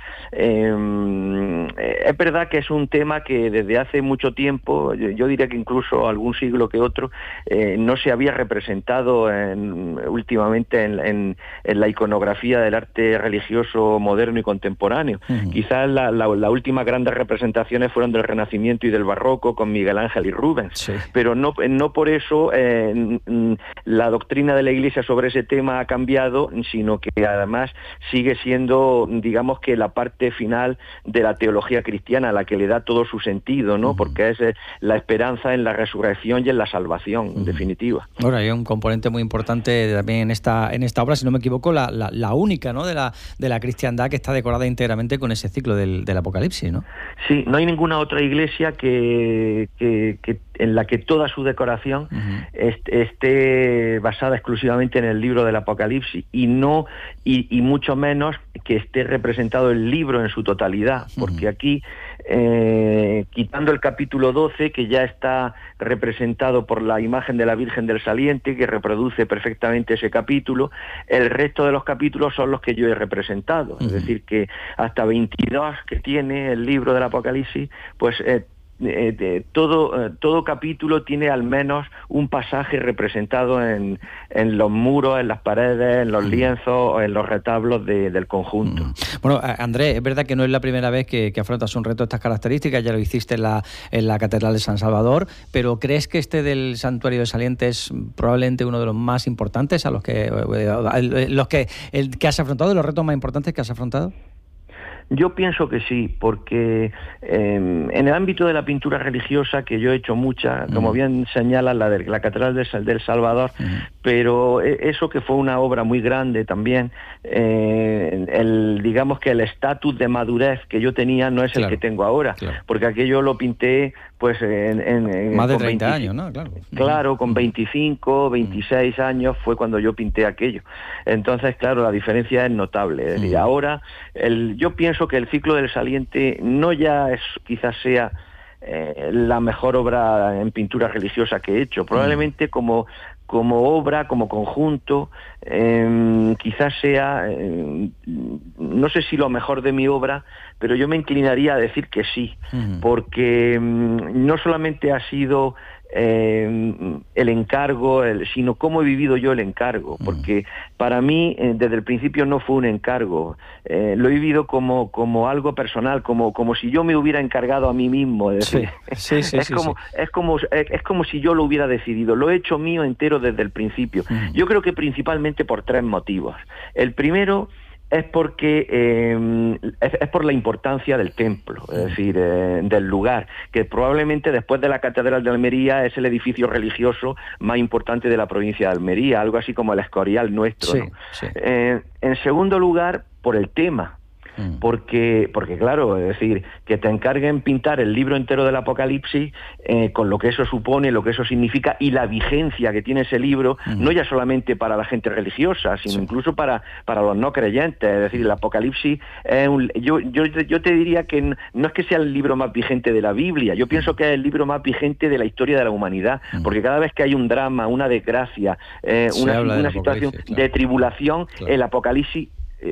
eh, es verdad que es un tema que desde hace mucho tiempo, yo, yo diría que incluso algún siglo que otro, eh, no se había representado en, últimamente en, en, en la iconografía del arte religioso moderno y contemporáneo. Uh-huh. Quizás la, la, la última grandes representaciones fueron del Renacimiento y del Barroco con Miguel Ángel y Rubens, sí. pero no, no por eso eh, la doctrina de la Iglesia sobre ese tema ha cambiado, sino que además sigue siendo, digamos, que la parte final de la teología cristiana, la que le da todo su sentido, ¿no? Uh-huh. Porque es eh, la esperanza en la resurrección y en la salvación, en uh-huh. definitiva. Bueno, hay un componente muy importante también en esta en esta obra, si no me equivoco, la, la, la única, ¿no?, de la de la cristiandad que está decorada íntegramente con ese ciclo del, del Apocalipsis, ¿no? Sí, no hay ninguna otra iglesia que, que, que en la que toda su decoración uh-huh. esté, esté basada exclusivamente en el libro del Apocalipsis, y no y, y mucho menos que esté representado el libro en su totalidad, porque uh-huh. aquí Eh, quitando el capítulo doce, que ya está representado por la imagen de la Virgen del Saliente, que reproduce perfectamente ese capítulo, el resto de los capítulos son los que yo he representado. Uh-huh. Es decir, que hasta veintidós que tiene el libro del Apocalipsis, pues eh, Eh, de, todo eh, todo capítulo tiene al menos un pasaje representado en, en los muros, en las paredes, en los lienzos o en los retablos de, del conjunto. Bueno, Andrés, es verdad que no es la primera vez que, que afrontas un reto de estas características, ya lo hiciste en la, en la Catedral de San Salvador, pero ¿crees que este del Santuario de Saliente es probablemente uno de los más importantes a los que, los que, el que has afrontado, de los retos más importantes que has afrontado? Yo pienso que sí, porque eh, en el ámbito de la pintura religiosa, que yo he hecho mucha, uh-huh. como bien señala la de la Catedral de del Salvador, uh-huh. pero eso que fue una obra muy grande también, eh, el, digamos que el estatus de madurez que yo tenía no es claro. el que tengo ahora, claro. porque aquello lo pinté pues en... en, en más de treinta veinte, años, ¿no? Claro, claro con veinticinco, veintiséis uh-huh. años fue cuando yo pinté aquello. Entonces, claro, la diferencia es notable. Es decir, uh-huh. ahora, el, yo pienso que el ciclo del Saliente no ya es, quizás sea eh, la mejor obra en pintura religiosa que he hecho, probablemente uh-huh. como como obra, como conjunto, eh, quizás sea, eh, no sé si lo mejor de mi obra, pero yo me inclinaría a decir que sí, uh-huh. porque mm, no solamente ha sido eh, el encargo, el, sino cómo he vivido yo el encargo, porque para mí eh, desde el principio no fue un encargo, eh, lo he vivido como como algo personal, como como si yo me hubiera encargado a mí mismo, es decir, sí, sí, sí, es sí, como sí. es como es, es como si yo lo hubiera decidido, lo he hecho mío entero desde el principio. Uh-huh. Yo creo que principalmente por tres motivos. El primero es porque eh, es, es por la importancia del templo, es decir, eh, del lugar, que probablemente después de la Catedral de Almería es el edificio religioso más importante de la provincia de Almería, algo así como el Escorial nuestro, sí, ¿no? sí. Eh, en segundo lugar, por el tema. Porque, porque claro, es decir, que te encarguen pintar el libro entero del Apocalipsis eh, con lo que eso supone, lo que eso significa y la vigencia que tiene ese libro, uh-huh. no ya solamente para la gente religiosa, sino sí. incluso para, para los no creyentes. Es decir, el Apocalipsis es un, yo, yo, yo te diría que no es que sea el libro más vigente de la Biblia, yo pienso que es el libro más vigente de la historia de la humanidad, uh-huh. porque cada vez que hay un drama, una desgracia, eh, una, una situación claro. de tribulación, claro. el Apocalipsis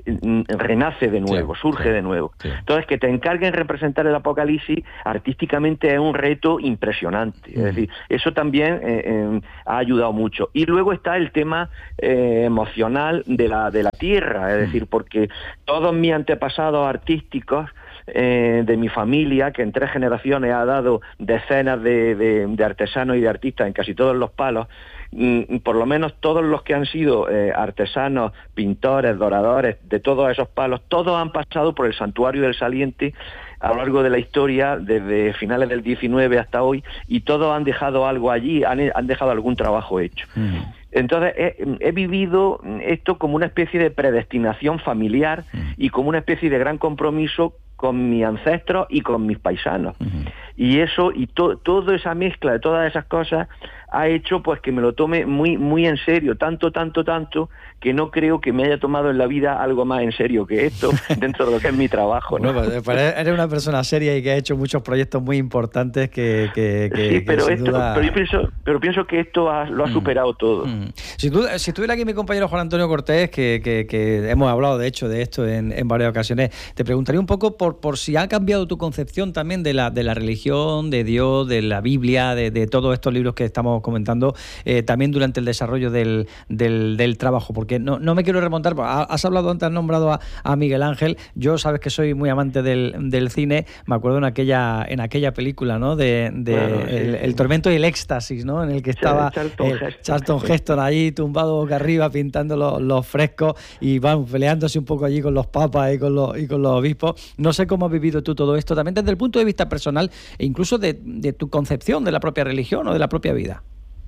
renace de nuevo, sí, surge sí, de nuevo. Sí. Entonces, que te encarguen representar el Apocalipsis artísticamente es un reto impresionante. Mm. Es decir, eso también eh, eh, ha ayudado mucho. Y luego está el tema eh, emocional de la, de la tierra, es mm. decir, porque todos mis antepasados artísticos Eh, de mi familia, que en tres generaciones ha dado decenas de, de, de artesanos y de artistas en casi todos los palos, mm, por lo menos todos los que han sido eh, artesanos, pintores, doradores, de todos esos palos, todos han pasado por el Santuario del Saliente a lo largo de la historia, desde finales del diecinueve hasta hoy, y todos han dejado algo allí, han, han dejado algún trabajo hecho. Mm. Entonces, he, he vivido esto como una especie de predestinación familiar mm. y como una especie de gran compromiso con mis ancestros y con mis paisanos. Uh-huh. Y eso, y to, toda esa mezcla de todas esas cosas ha hecho pues que me lo tome muy muy en serio, tanto, tanto, tanto, que no creo que me haya tomado en la vida algo más en serio que esto, dentro de lo que es mi trabajo, ¿no? Bueno, pues, eres una persona seria y que ha hecho muchos proyectos muy importantes que... que, que sí, pero, que esto, duda... pero, yo pienso, pero pienso que esto ha, lo ha mm. superado todo. Mm. Si, tú, si estuviera aquí mi compañero Juan Antonio Cortés, que, que, que hemos hablado de hecho de esto en, en varias ocasiones, te preguntaría un poco por, por si ha cambiado tu concepción también de la, de la religión, de Dios, de la Biblia, de, de todos estos libros que estamos comentando, eh, también durante el desarrollo del, del, del trabajo, porque no, no me quiero remontar, has hablado antes, has nombrado a, a Miguel Ángel, yo sabes que soy muy amante del, del cine, me acuerdo en aquella en aquella película, ¿no? De, de bueno, sí, el, sí. el tormento y el éxtasis, ¿no? En el que estaba Charlton, eh, Heston. Charlton Heston allí tumbado boca arriba pintando los, los frescos y van peleándose un poco allí con los papas y con los, y con los obispos. No sé cómo has vivido tú todo esto, también desde el punto de vista personal e incluso de, de tu concepción de la propia religión o de la propia vida.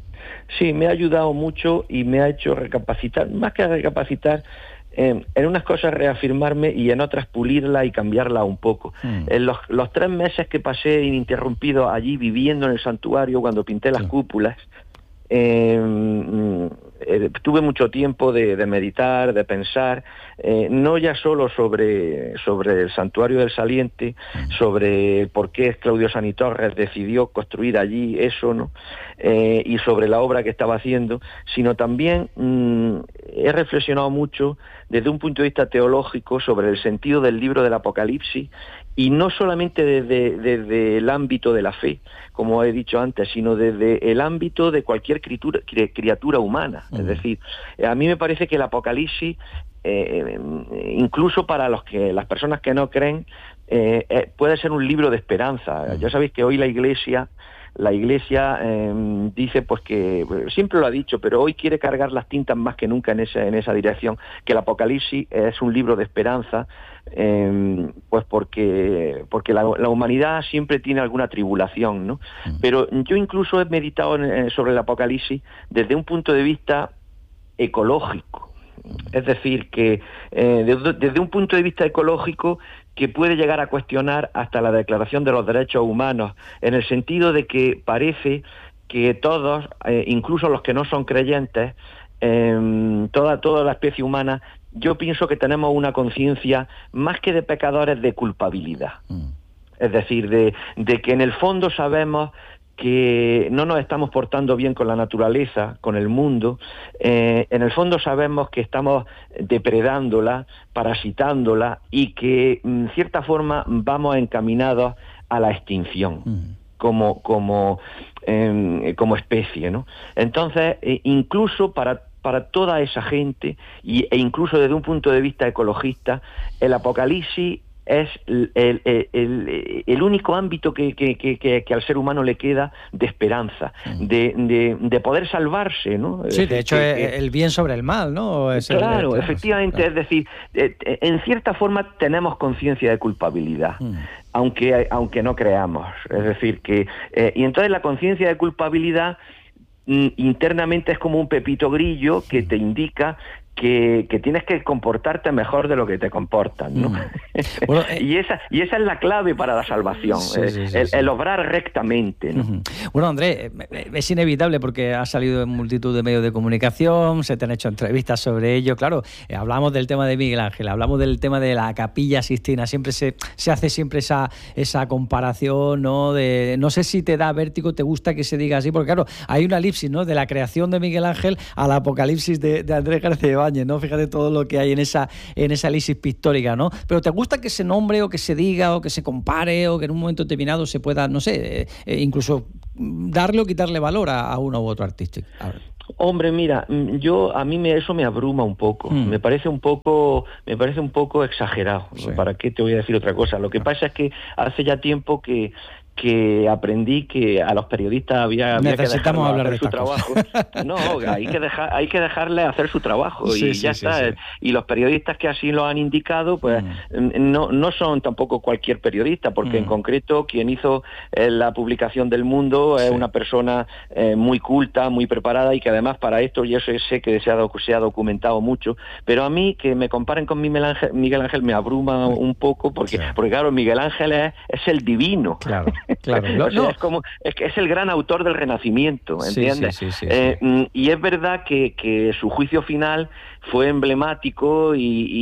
Sí, me ha ayudado mucho y me ha hecho recapacitar, más que recapacitar, eh, en unas cosas reafirmarme y en otras pulirla y cambiarla un poco. Mm. En los, los tres meses que pasé ininterrumpido allí viviendo en el santuario cuando pinté las sí. cúpulas, eh, eh, tuve mucho tiempo de, de meditar, de pensar, eh, no ya solo sobre, sobre el Santuario del Saliente, sobre por qué Claudio Sani Torres decidió construir allí eso, ¿no? Eh, y sobre la obra que estaba haciendo, sino también mmm, he reflexionado mucho desde un punto de vista teológico sobre el sentido del libro del Apocalipsis, y no solamente desde, desde el ámbito de la fe, como he dicho antes, sino desde el ámbito de cualquier criatura, criatura humana. Uh-huh. Es decir, a mí me parece que el Apocalipsis, eh, incluso para los que las personas que no creen, eh, eh, puede ser un libro de esperanza. Uh-huh. Ya sabéis que hoy la Iglesia... La Iglesia eh, dice pues que, siempre lo ha dicho, pero hoy quiere cargar las tintas más que nunca en esa, en esa dirección, que el Apocalipsis es un libro de esperanza, eh, pues porque, porque la, la humanidad siempre tiene alguna tribulación, ¿no? Pero yo incluso he meditado en, sobre el Apocalipsis desde un punto de vista ecológico. Es decir, que eh, desde, desde un punto de vista ecológico que puede llegar a cuestionar hasta la Declaración de los Derechos Humanos, en el sentido de que parece que todos, eh, incluso los que no son creyentes, eh, toda, toda la especie humana, yo pienso que tenemos una conciencia más que de pecadores, de culpabilidad. Mm. Es decir, de, de que en el fondo sabemos que no nos estamos portando bien con la naturaleza, con el mundo, eh, en el fondo sabemos que estamos depredándola, parasitándola y que en cierta forma vamos encaminados a la extinción mm. como, como, eh, como especie, ¿no? Entonces, eh, incluso para para toda esa gente y, e incluso desde un punto de vista ecologista, el Apocalipsis es el, el, el, el único ámbito que, que, que, que al ser humano le queda de esperanza, de, de, de poder salvarse, ¿no? Sí, de hecho, que, el bien sobre el mal, ¿no? Es claro, el, efectivamente, claro. Es decir, en cierta forma tenemos conciencia de culpabilidad, mm. aunque, aunque no creamos. Es decir, que... Eh, y entonces la conciencia de culpabilidad mm, internamente es como un pepito grillo que te indica Que, que tienes que comportarte mejor de lo que te comportan, ¿no? Mm. Bueno, eh, y esa y esa es la clave para la salvación, sí, eh, sí, sí, el, sí. el obrar rectamente, ¿no? Uh-huh. Bueno, Andrés, es inevitable porque has salido en multitud de medios de comunicación, se te han hecho entrevistas sobre ello, claro, eh, hablamos del tema de Miguel Ángel, hablamos del tema de la Capilla Sixtina, siempre se, se hace siempre esa, esa comparación, ¿no? De, no sé si te da vértigo, te gusta que se diga así, porque claro, hay una elipsis, ¿no? De la creación de Miguel Ángel a la apocalipsis de, de Andrés García Ibáñez, ¿no? Fíjate todo lo que hay en esa en esa elipsis pictórica, ¿no? Pero ¿te gusta que se nombre o que se diga o que se compare o que en un momento determinado se pueda, no sé, eh, incluso darle o quitarle valor a, a uno u otro artista? Hombre, mira, yo a mí me, eso me abruma un poco, mm. me parece un poco, me parece un poco exagerado. Sí. ¿Para qué te voy a decir otra cosa? Lo que ah. pasa es que hace ya tiempo que que aprendí que a los periodistas había, había que dejarles hacer de su trabajo. No, hay que dejar, hay que dejarles hacer su trabajo sí, y sí, ya sí, está. Sí. Y los periodistas que así lo han indicado, pues mm. no, no son tampoco cualquier periodista, porque mm. en concreto quien hizo eh, la publicación del Mundo es sí. una persona eh, muy culta, muy preparada y que además para esto yo sé, sé que se ha, se ha documentado mucho, pero a mí que me comparen con Miguel Ángel, Miguel Ángel me abruma sí. un poco porque, sí. porque claro, Miguel Ángel es, es el divino. Claro. Claro, no, o sea, no. es como es que es el gran autor del Renacimiento, ¿entiendes? Sí, sí, sí, sí, eh, sí. Y es verdad que, que su juicio final fue emblemático y,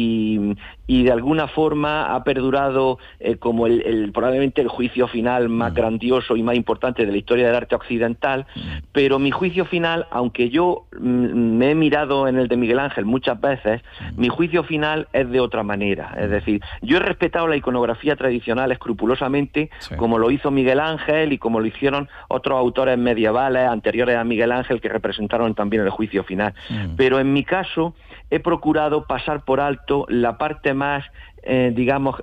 y, y de alguna forma ha perdurado eh, como el, el probablemente el juicio final más mm. grandioso y más importante de la historia del arte occidental, mm. pero mi juicio final, aunque yo mm, me he mirado en el de Miguel Ángel muchas veces, mm. mi juicio final es de otra manera, es decir, yo he respetado la iconografía tradicional escrupulosamente, sí. como lo hizo Miguel Ángel y como lo hicieron otros autores medievales anteriores a Miguel Ángel que representaron también el juicio final, mm. pero en mi caso he procurado pasar por alto la parte más, eh, digamos,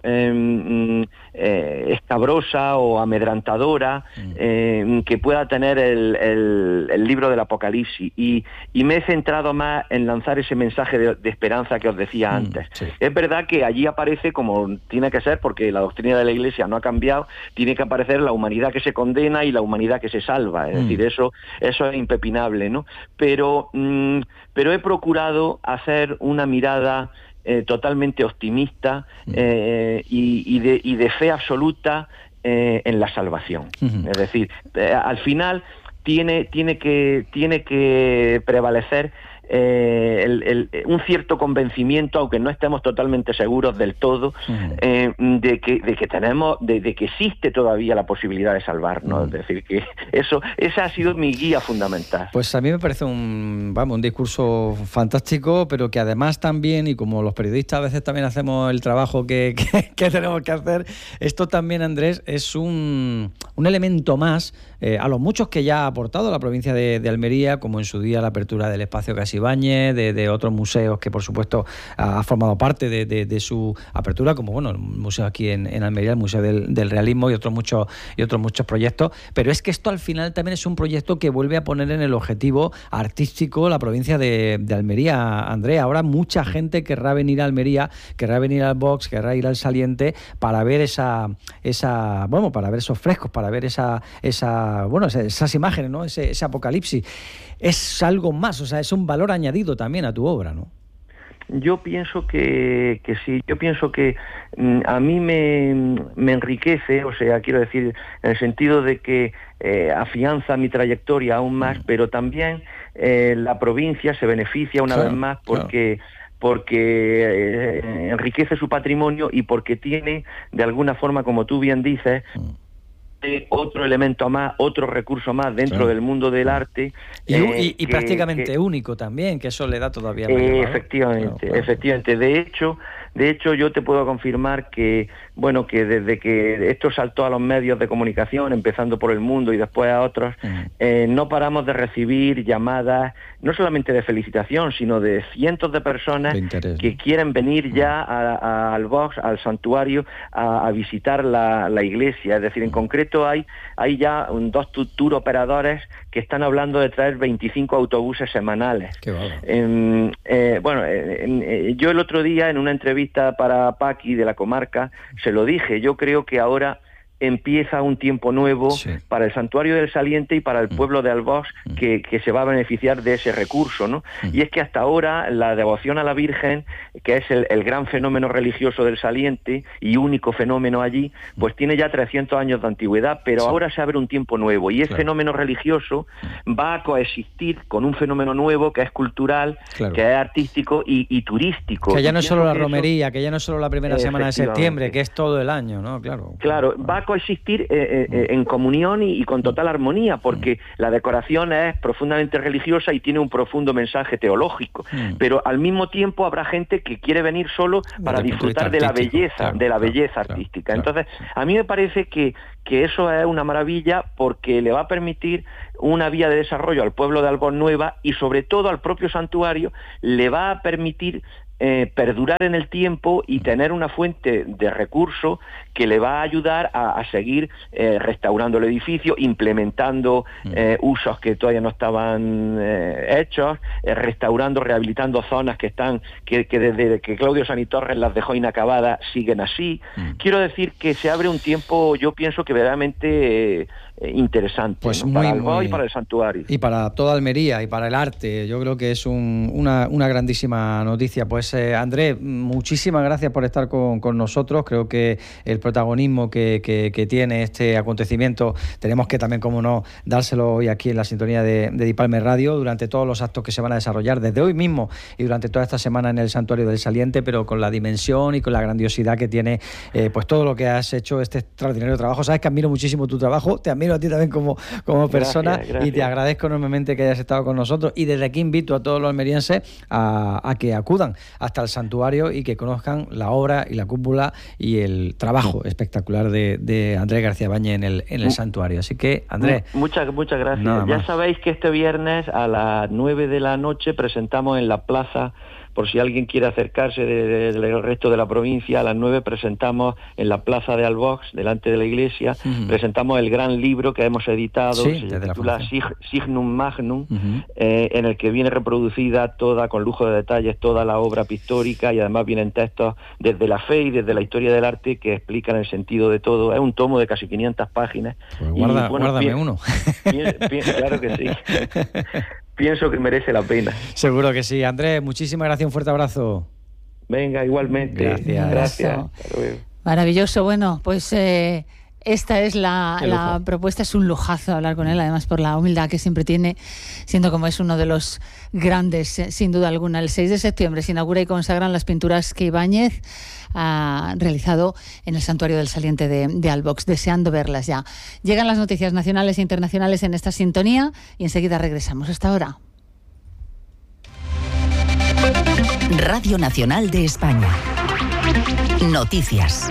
eh, eh, escabrosa o amedrentadora mm. eh, que pueda tener el, el, el libro del Apocalipsis y, y me he centrado más en lanzar ese mensaje de, de esperanza que os decía mm, antes. Sí. Es verdad que allí aparece, como tiene que ser, porque la doctrina de la Iglesia no ha cambiado, tiene que aparecer la humanidad que se condena y la humanidad que se salva. Es mm. decir, eso, eso es impepinable, ¿no? Pero, mm, pero he procurado hacer una mirada Eh, totalmente optimista eh, y, y, de, y de fe absoluta eh, en la salvación. Uh-huh. Es decir, eh, al final tiene, tiene, que, tiene que prevalecer eh, el, el, un cierto convencimiento, aunque no estemos totalmente seguros del todo, uh-huh. eh, de que de que tenemos, de, de que existe todavía la posibilidad de salvarnos. Uh-huh. Es decir, que eso, esa ha sido mi guía fundamental. Pues a mí me parece un, vamos, un discurso fantástico, pero que además también, y como los periodistas a veces también hacemos el trabajo que, que, que tenemos que hacer, esto también, Andrés, es un, un elemento más eh, a los muchos que ya ha aportado la provincia de, de Almería, como en su día la apertura del espacio Casi Ibáñez, de, de otros museos que por supuesto ha, ha formado parte de, de, de su apertura, como bueno, el museo aquí en, en Almería, el Museo del, del Realismo y otros muchos y otros muchos proyectos, pero es que esto al final también es un proyecto que vuelve a poner en el objetivo artístico la provincia de, de Almería, Andrea. Ahora mucha gente querrá venir a Almería, querrá venir al Box, querrá ir al Saliente para ver esa, esa bueno, para ver esos frescos, para ver esa, esa bueno, esas imágenes, ¿no? Ese, ese apocalipsis. Es algo más, o sea, es un valor añadido también a tu obra, ¿no? Yo pienso que, que sí, yo pienso que mm, a mí me, me enriquece, o sea, quiero decir, en el sentido de que eh, afianza mi trayectoria aún más, mm. pero también eh, la provincia se beneficia una claro, vez más porque... Claro. porque eh, enriquece su patrimonio y porque tiene, de alguna forma, como tú bien dices, mm. otro elemento más, otro recurso más dentro claro. del mundo del arte. Y, eh, y, y que, prácticamente que, único también, que eso le da todavía mayor eh, valor. Efectivamente, claro, claro. efectivamente. De hecho, De hecho, yo te puedo confirmar que, bueno, que desde que esto saltó a los medios de comunicación, empezando por El Mundo y después a otros, uh-huh. eh, no paramos de recibir llamadas, no solamente de felicitación, sino de cientos de personas que quieren venir ya a, a, al Vox, al santuario, a, a visitar la, la iglesia. Es decir, en concreto hay, hay ya un, dos tour operadores que están hablando de traer veinticinco autobuses semanales. Qué bueno. Eh, eh, bueno, eh, eh, yo el otro día en una entrevista para Paqui de la comarca se lo dije, yo creo que ahora empieza un tiempo nuevo sí. para el Santuario del Saliente y para el pueblo de Albox mm. que, que se va a beneficiar de ese recurso, ¿no? Mm. Y es que hasta ahora la devoción a la Virgen, que es el, el gran fenómeno religioso del Saliente y único fenómeno allí, pues tiene ya trescientos años de antigüedad, pero sí. ahora se abre un tiempo nuevo y ese claro. fenómeno religioso va a coexistir con un fenómeno nuevo que es cultural, claro. que es artístico y, y turístico. Que ya no es solo la que romería, eso... que ya no es solo la primera semana de septiembre, que es todo el año, ¿no? Claro. Claro, va a coexistir eh, eh, en comunión y, y con total armonía, porque la decoración es profundamente religiosa y tiene un profundo mensaje teológico, mm. pero al mismo tiempo habrá gente que quiere venir solo para disfrutar de la belleza, claro, de la belleza claro, artística. Claro, Entonces, claro. a mí me parece que, que eso es una maravilla porque le va a permitir una vía de desarrollo al pueblo de Albox Nueva y sobre todo al propio santuario le va a permitir Eh, perdurar en el tiempo y tener una fuente de recursos que le va a ayudar a, a seguir eh, restaurando el edificio, implementando eh, usos que todavía no estaban eh, hechos, eh, restaurando, rehabilitando zonas que están que, que desde que Claudio Sani Torres las dejó inacabadas siguen así. Mm. Quiero decir que se abre un tiempo, yo pienso que verdaderamente eh, interesante, pues ¿no? muy, para Albox muy... y para el santuario. Y para toda Almería y para el arte. Yo creo que es un, una, una grandísima noticia. Pues eh, Andrés, muchísimas gracias por estar con, con nosotros. Creo que el protagonismo que, que, que tiene este acontecimiento tenemos que también, como no, dárselo hoy aquí en la sintonía de, de Dipalme Radio durante todos los actos que se van a desarrollar desde hoy mismo y durante toda esta semana en el Santuario del Saliente, pero con la dimensión y con la grandiosidad que tiene eh, pues todo lo que has hecho, este extraordinario trabajo. Sabes que admiro muchísimo tu trabajo, te admiro a ti también como, como persona, gracias, gracias. Y te agradezco enormemente que hayas estado con nosotros y desde aquí invito a todos los almerienses a, a que acudan hasta el santuario y que conozcan la obra y la cúpula y el trabajo espectacular de, de Andrés García Báñez en el, en el santuario. Así que, Andrés... Muchas, muchas gracias. Ya sabéis que este viernes a las nueve de la noche presentamos en la plaza, por si alguien quiere acercarse del de, de, resto de la provincia, a las nueve presentamos en la plaza de Albox, delante de la iglesia, uh-huh. presentamos el gran libro que hemos editado, sí, se titula Sig, Signum Magnum, uh-huh. eh, en el que viene reproducida toda, con lujo de detalles, toda la obra pictórica y además vienen textos desde la fe y desde la historia del arte que explican el sentido de todo. Es un tomo de casi quinientas páginas. Pues guarda, y, bueno, guárdame pi- uno. Pi- pi- claro que sí. Pienso que merece la pena. Seguro que sí. Andrés, muchísimas gracias, un fuerte abrazo. Venga, igualmente. Gracias. Gracias. Maravilloso. Bueno, pues eh, esta es la, la propuesta. Es un lujazo hablar con él, además por la humildad que siempre tiene, siendo como es uno de los grandes, eh, sin duda alguna. El seis de septiembre se inaugura y consagran las pinturas que Ibáñez ha realizado en el Santuario del Saliente de, de Albox, deseando verlas ya. Llegan las noticias nacionales e internacionales en esta sintonía y enseguida regresamos. Hasta ahora. Radio Nacional de España. Noticias.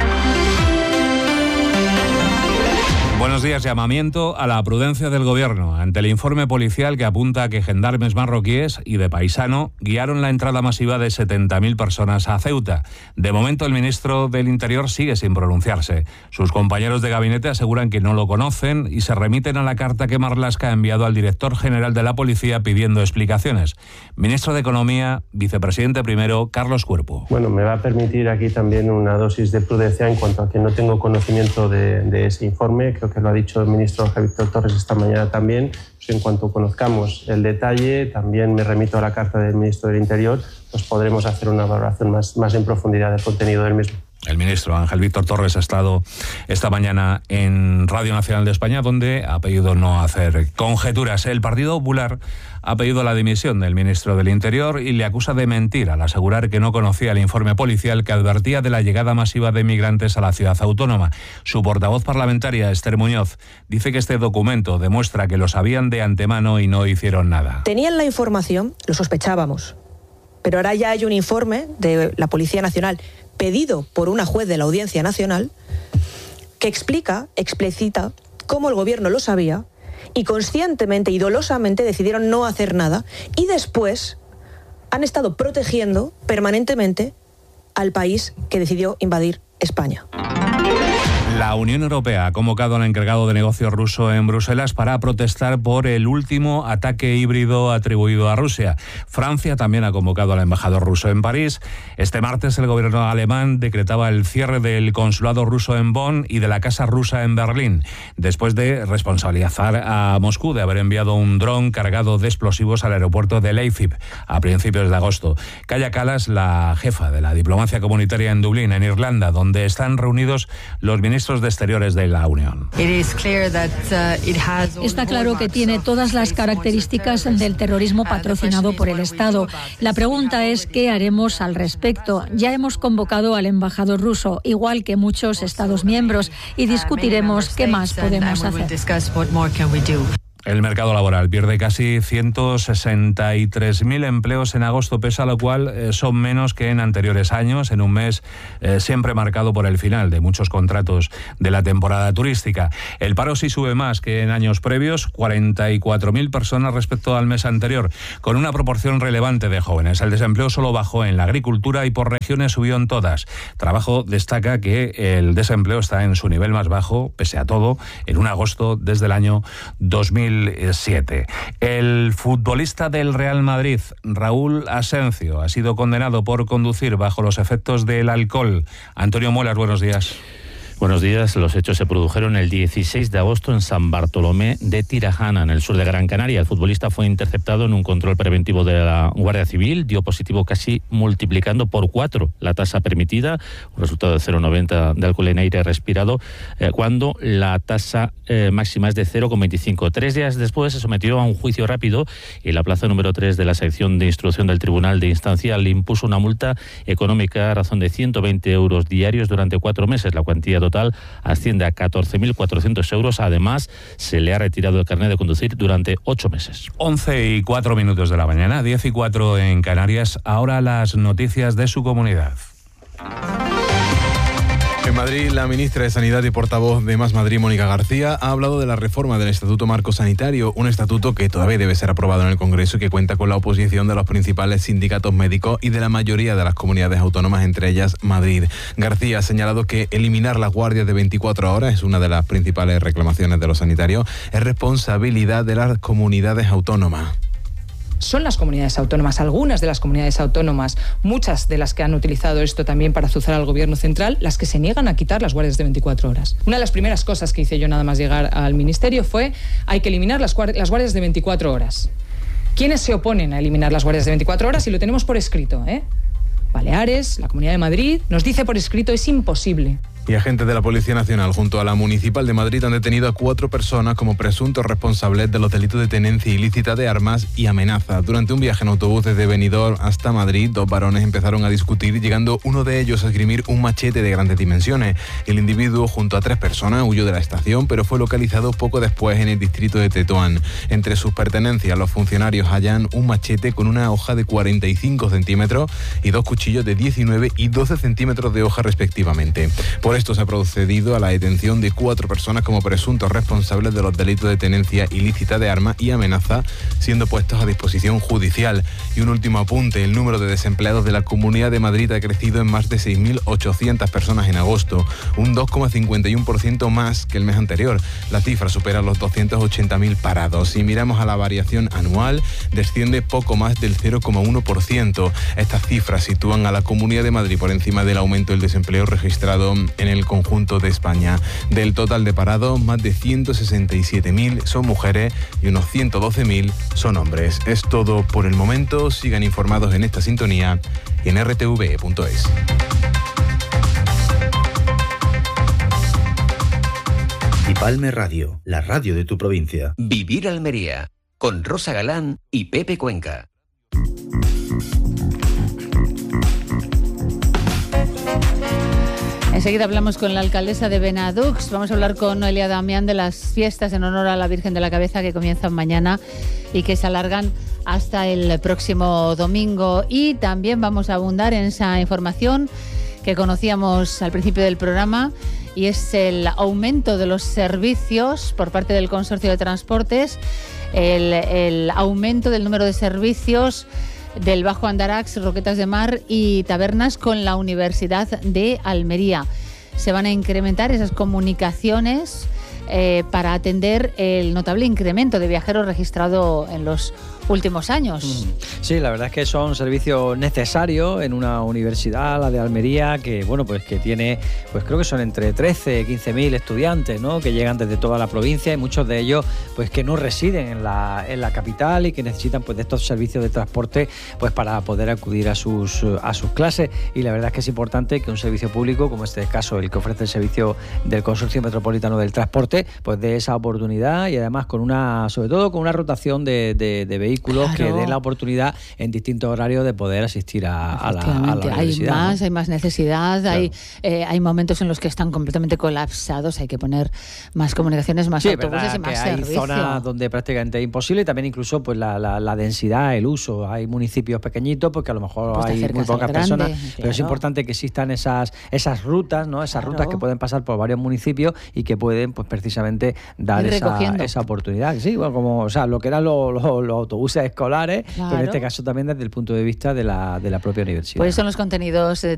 Buenos días. Llamamiento a la prudencia del Gobierno ante el informe policial que apunta a que gendarmes marroquíes y de paisano guiaron la entrada masiva de setenta mil personas a Ceuta. De momento, el ministro del Interior sigue sin pronunciarse. Sus compañeros de gabinete aseguran que no lo conocen y se remiten a la carta que Marlaska ha enviado al director general de la Policía pidiendo explicaciones. Ministro de Economía, vicepresidente primero, Carlos Cuerpo. Bueno, me va a permitir aquí también una dosis de prudencia en cuanto a que no tengo conocimiento de, de ese informe. Creo que lo ha dicho el ministro Ángel Víctor Torres esta mañana también. Pues en cuanto conozcamos el detalle, también me remito a la carta del ministro del Interior, pues podremos hacer una valoración más, más en profundidad del contenido del mismo. El ministro Ángel Víctor Torres ha estado esta mañana en Radio Nacional de España, donde ha pedido no hacer conjeturas. El Partido Popular ha pedido la dimisión del ministro del Interior y le acusa de mentir al asegurar que no conocía el informe policial que advertía de la llegada masiva de migrantes a la ciudad autónoma. Su portavoz parlamentaria, Esther Muñoz, dice que este documento demuestra que lo sabían de antemano y no hicieron nada. Tenían la información, lo sospechábamos. pero ahora ya hay un informe de la Policía Nacional pedido por una juez de la Audiencia Nacional que explica, explicita cómo el gobierno lo sabía y conscientemente y dolosamente decidieron no hacer nada y después han estado protegiendo permanentemente al país que decidió invadir España. La Unión Europea ha convocado al encargado de negocios ruso en Bruselas para protestar por el último ataque híbrido atribuido a Rusia. Francia también ha convocado al embajador ruso en París. Este martes el gobierno alemán decretaba el cierre del consulado ruso en Bonn y de la casa rusa en Berlín, después de responsabilizar a Moscú de haber enviado un dron cargado de explosivos al aeropuerto de Leipzig a principios de agosto. Kaja Kallas, la jefa de la diplomacia comunitaria en Dublín, en Irlanda, donde están reunidos los ministros de Exteriores de la Unión. Está claro que tiene todas las características del terrorismo patrocinado por el Estado. La pregunta es ¿qué haremos al respecto? Ya hemos convocado al embajador ruso, igual que muchos Estados miembros, y discutiremos qué más podemos hacer. El mercado laboral pierde casi ciento sesenta y tres mil empleos en agosto, pese a lo cual eh, son menos que en anteriores años, en un mes eh, siempre marcado por el final de muchos contratos de la temporada turística. El paro sí sube más que en años previos, cuarenta y cuatro mil personas respecto al mes anterior, con una proporción relevante de jóvenes. El desempleo solo bajó en la agricultura y por regiones subió en todas. Trabajo destaca que el desempleo está en su nivel más bajo, pese a todo, en un agosto desde el año dos mil siete. El futbolista del Real Madrid, Raúl Asencio, ha sido condenado por conducir bajo los efectos del alcohol. Antonio Muelas, buenos días. Buenos días. Los hechos se produjeron el dieciséis de agosto en San Bartolomé de Tirajana, en el sur de Gran Canaria. El futbolista fue interceptado en un control preventivo de la Guardia Civil, dio positivo casi multiplicando por cuatro la tasa permitida, un resultado de cero coma noventa de alcohol en aire respirado, eh, cuando la tasa eh, máxima es de cero coma veinticinco. Tres días después se sometió a un juicio rápido y la plaza número tres de la sección de instrucción del Tribunal de Instancia le impuso una multa económica a razón de ciento veinte euros diarios durante cuatro meses. La cuantía total total asciende a catorce mil cuatrocientos euros. Además, se le ha retirado el carnet de conducir durante ocho meses. once y cuatro minutos de la mañana, diez y cuatro en Canarias. Ahora las noticias de su comunidad. En Madrid, la ministra de Sanidad y portavoz de Más Madrid, Mónica García, ha hablado de la reforma del Estatuto Marco Sanitario, un estatuto que todavía debe ser aprobado en el Congreso y que cuenta con la oposición de los principales sindicatos médicos y de la mayoría de las comunidades autónomas, entre ellas Madrid. García ha señalado que eliminar las guardias de veinticuatro horas es una de las principales reclamaciones de los sanitarios, es responsabilidad de las comunidades autónomas. Son las comunidades autónomas, algunas de las comunidades autónomas, muchas de las que han utilizado esto también para azuzar al gobierno central, las que se niegan a quitar las guardias de veinticuatro horas. Una de las primeras cosas que hice yo nada más llegar al ministerio fue hay que eliminar las, guardi- las guardias de veinticuatro horas. ¿Quiénes se oponen a eliminar las guardias de veinticuatro horas? Y lo tenemos por escrito, ¿eh? Baleares, la Comunidad de Madrid, nos dice por escrito es imposible. Y agentes de la Policía Nacional junto a la Municipal de Madrid han detenido a cuatro personas como presuntos responsables de los delitos de tenencia ilícita de armas y amenaza. Durante un viaje en autobús desde Benidorm hasta Madrid, dos varones empezaron a discutir, llegando uno de ellos a esgrimir un machete de grandes dimensiones. El individuo, junto a tres personas, huyó de la estación, pero fue localizado poco después en el distrito de Tetuán. Entre sus pertenencias, los funcionarios hallan un machete con una hoja de cuarenta y cinco centímetros y dos cuchillos de diecinueve y doce centímetros de hoja respectivamente. Por esto se ha procedido a la detención de cuatro personas como presuntos responsables de los delitos de tenencia ilícita de armas y amenaza, siendo puestos a disposición judicial. Y un último apunte, el número de desempleados de la Comunidad de Madrid ha crecido en más de seis mil ochocientas personas en agosto, un dos coma cincuenta y uno por ciento más que el mes anterior. La cifra supera los doscientos ochenta mil parados. Si miramos a la variación anual, desciende poco más del cero coma uno por ciento. Estas cifras sitúan a la Comunidad de Madrid por encima del aumento del desempleo registrado en el conjunto de España. Del total de parados, más de ciento sesenta y siete mil son mujeres y unos ciento doce mil son hombres. Es todo por el momento. Sigan informados en esta sintonía y en r t v punto es. Palme Radio, la radio de tu provincia. Vivir Almería, con Rosa Galán y Pepe Cuenca. Enseguida hablamos con la alcaldesa de Benadux. Vamos a hablar con Noelia Damián de las fiestas en honor a la Virgen de la Cabeza que comienzan mañana y que se alargan hasta el próximo domingo. Y también vamos a abundar en esa información que conocíamos al principio del programa, y es el aumento de los servicios por parte del Consorcio de Transportes, el, el aumento del número de servicios del Bajo Andarax, Roquetas de Mar y Tabernas con la Universidad de Almería. Se van a incrementar esas comunicaciones eh, para atender el notable incremento de viajeros registrado en los últimos años. Sí, la verdad es que son servicios necesarios en una universidad, la de Almería, que bueno, pues que tiene, pues creo que son entre trece, quince mil estudiantes, ¿no?, que llegan desde toda la provincia, y muchos de ellos pues que no residen en la, en la capital y que necesitan pues de estos servicios de transporte pues para poder acudir a sus a sus clases. Y la verdad es que es importante que un servicio público, como este caso el que ofrece el servicio del Consorcio Metropolitano del Transporte, pues dé esa oportunidad, y además con una, sobre todo con una rotación de, de, de vehículos. Claro. Que den la oportunidad en distintos horarios de poder asistir a, a, la, a la universidad. Hay más, ¿no? hay más necesidad, Claro. hay, eh, hay momentos en los que están completamente colapsados, hay que poner más comunicaciones, más sí, autobuses y más que servicio. Hay zonas donde prácticamente es imposible, y también incluso pues la, la, la densidad, el uso. Hay municipios pequeñitos porque a lo mejor pues hay muy pocas personas, grande, claro. Pero es importante que existan esas esas rutas, ¿no? Esas claro. rutas que pueden pasar por varios municipios y que pueden pues precisamente dar esa, esa oportunidad. Sí, bueno, como o sea, lo que eran los, los, los autobuses escolares, claro. Pero en este caso también desde el punto de vista de la, de la propia universidad. Pues son los contenidos de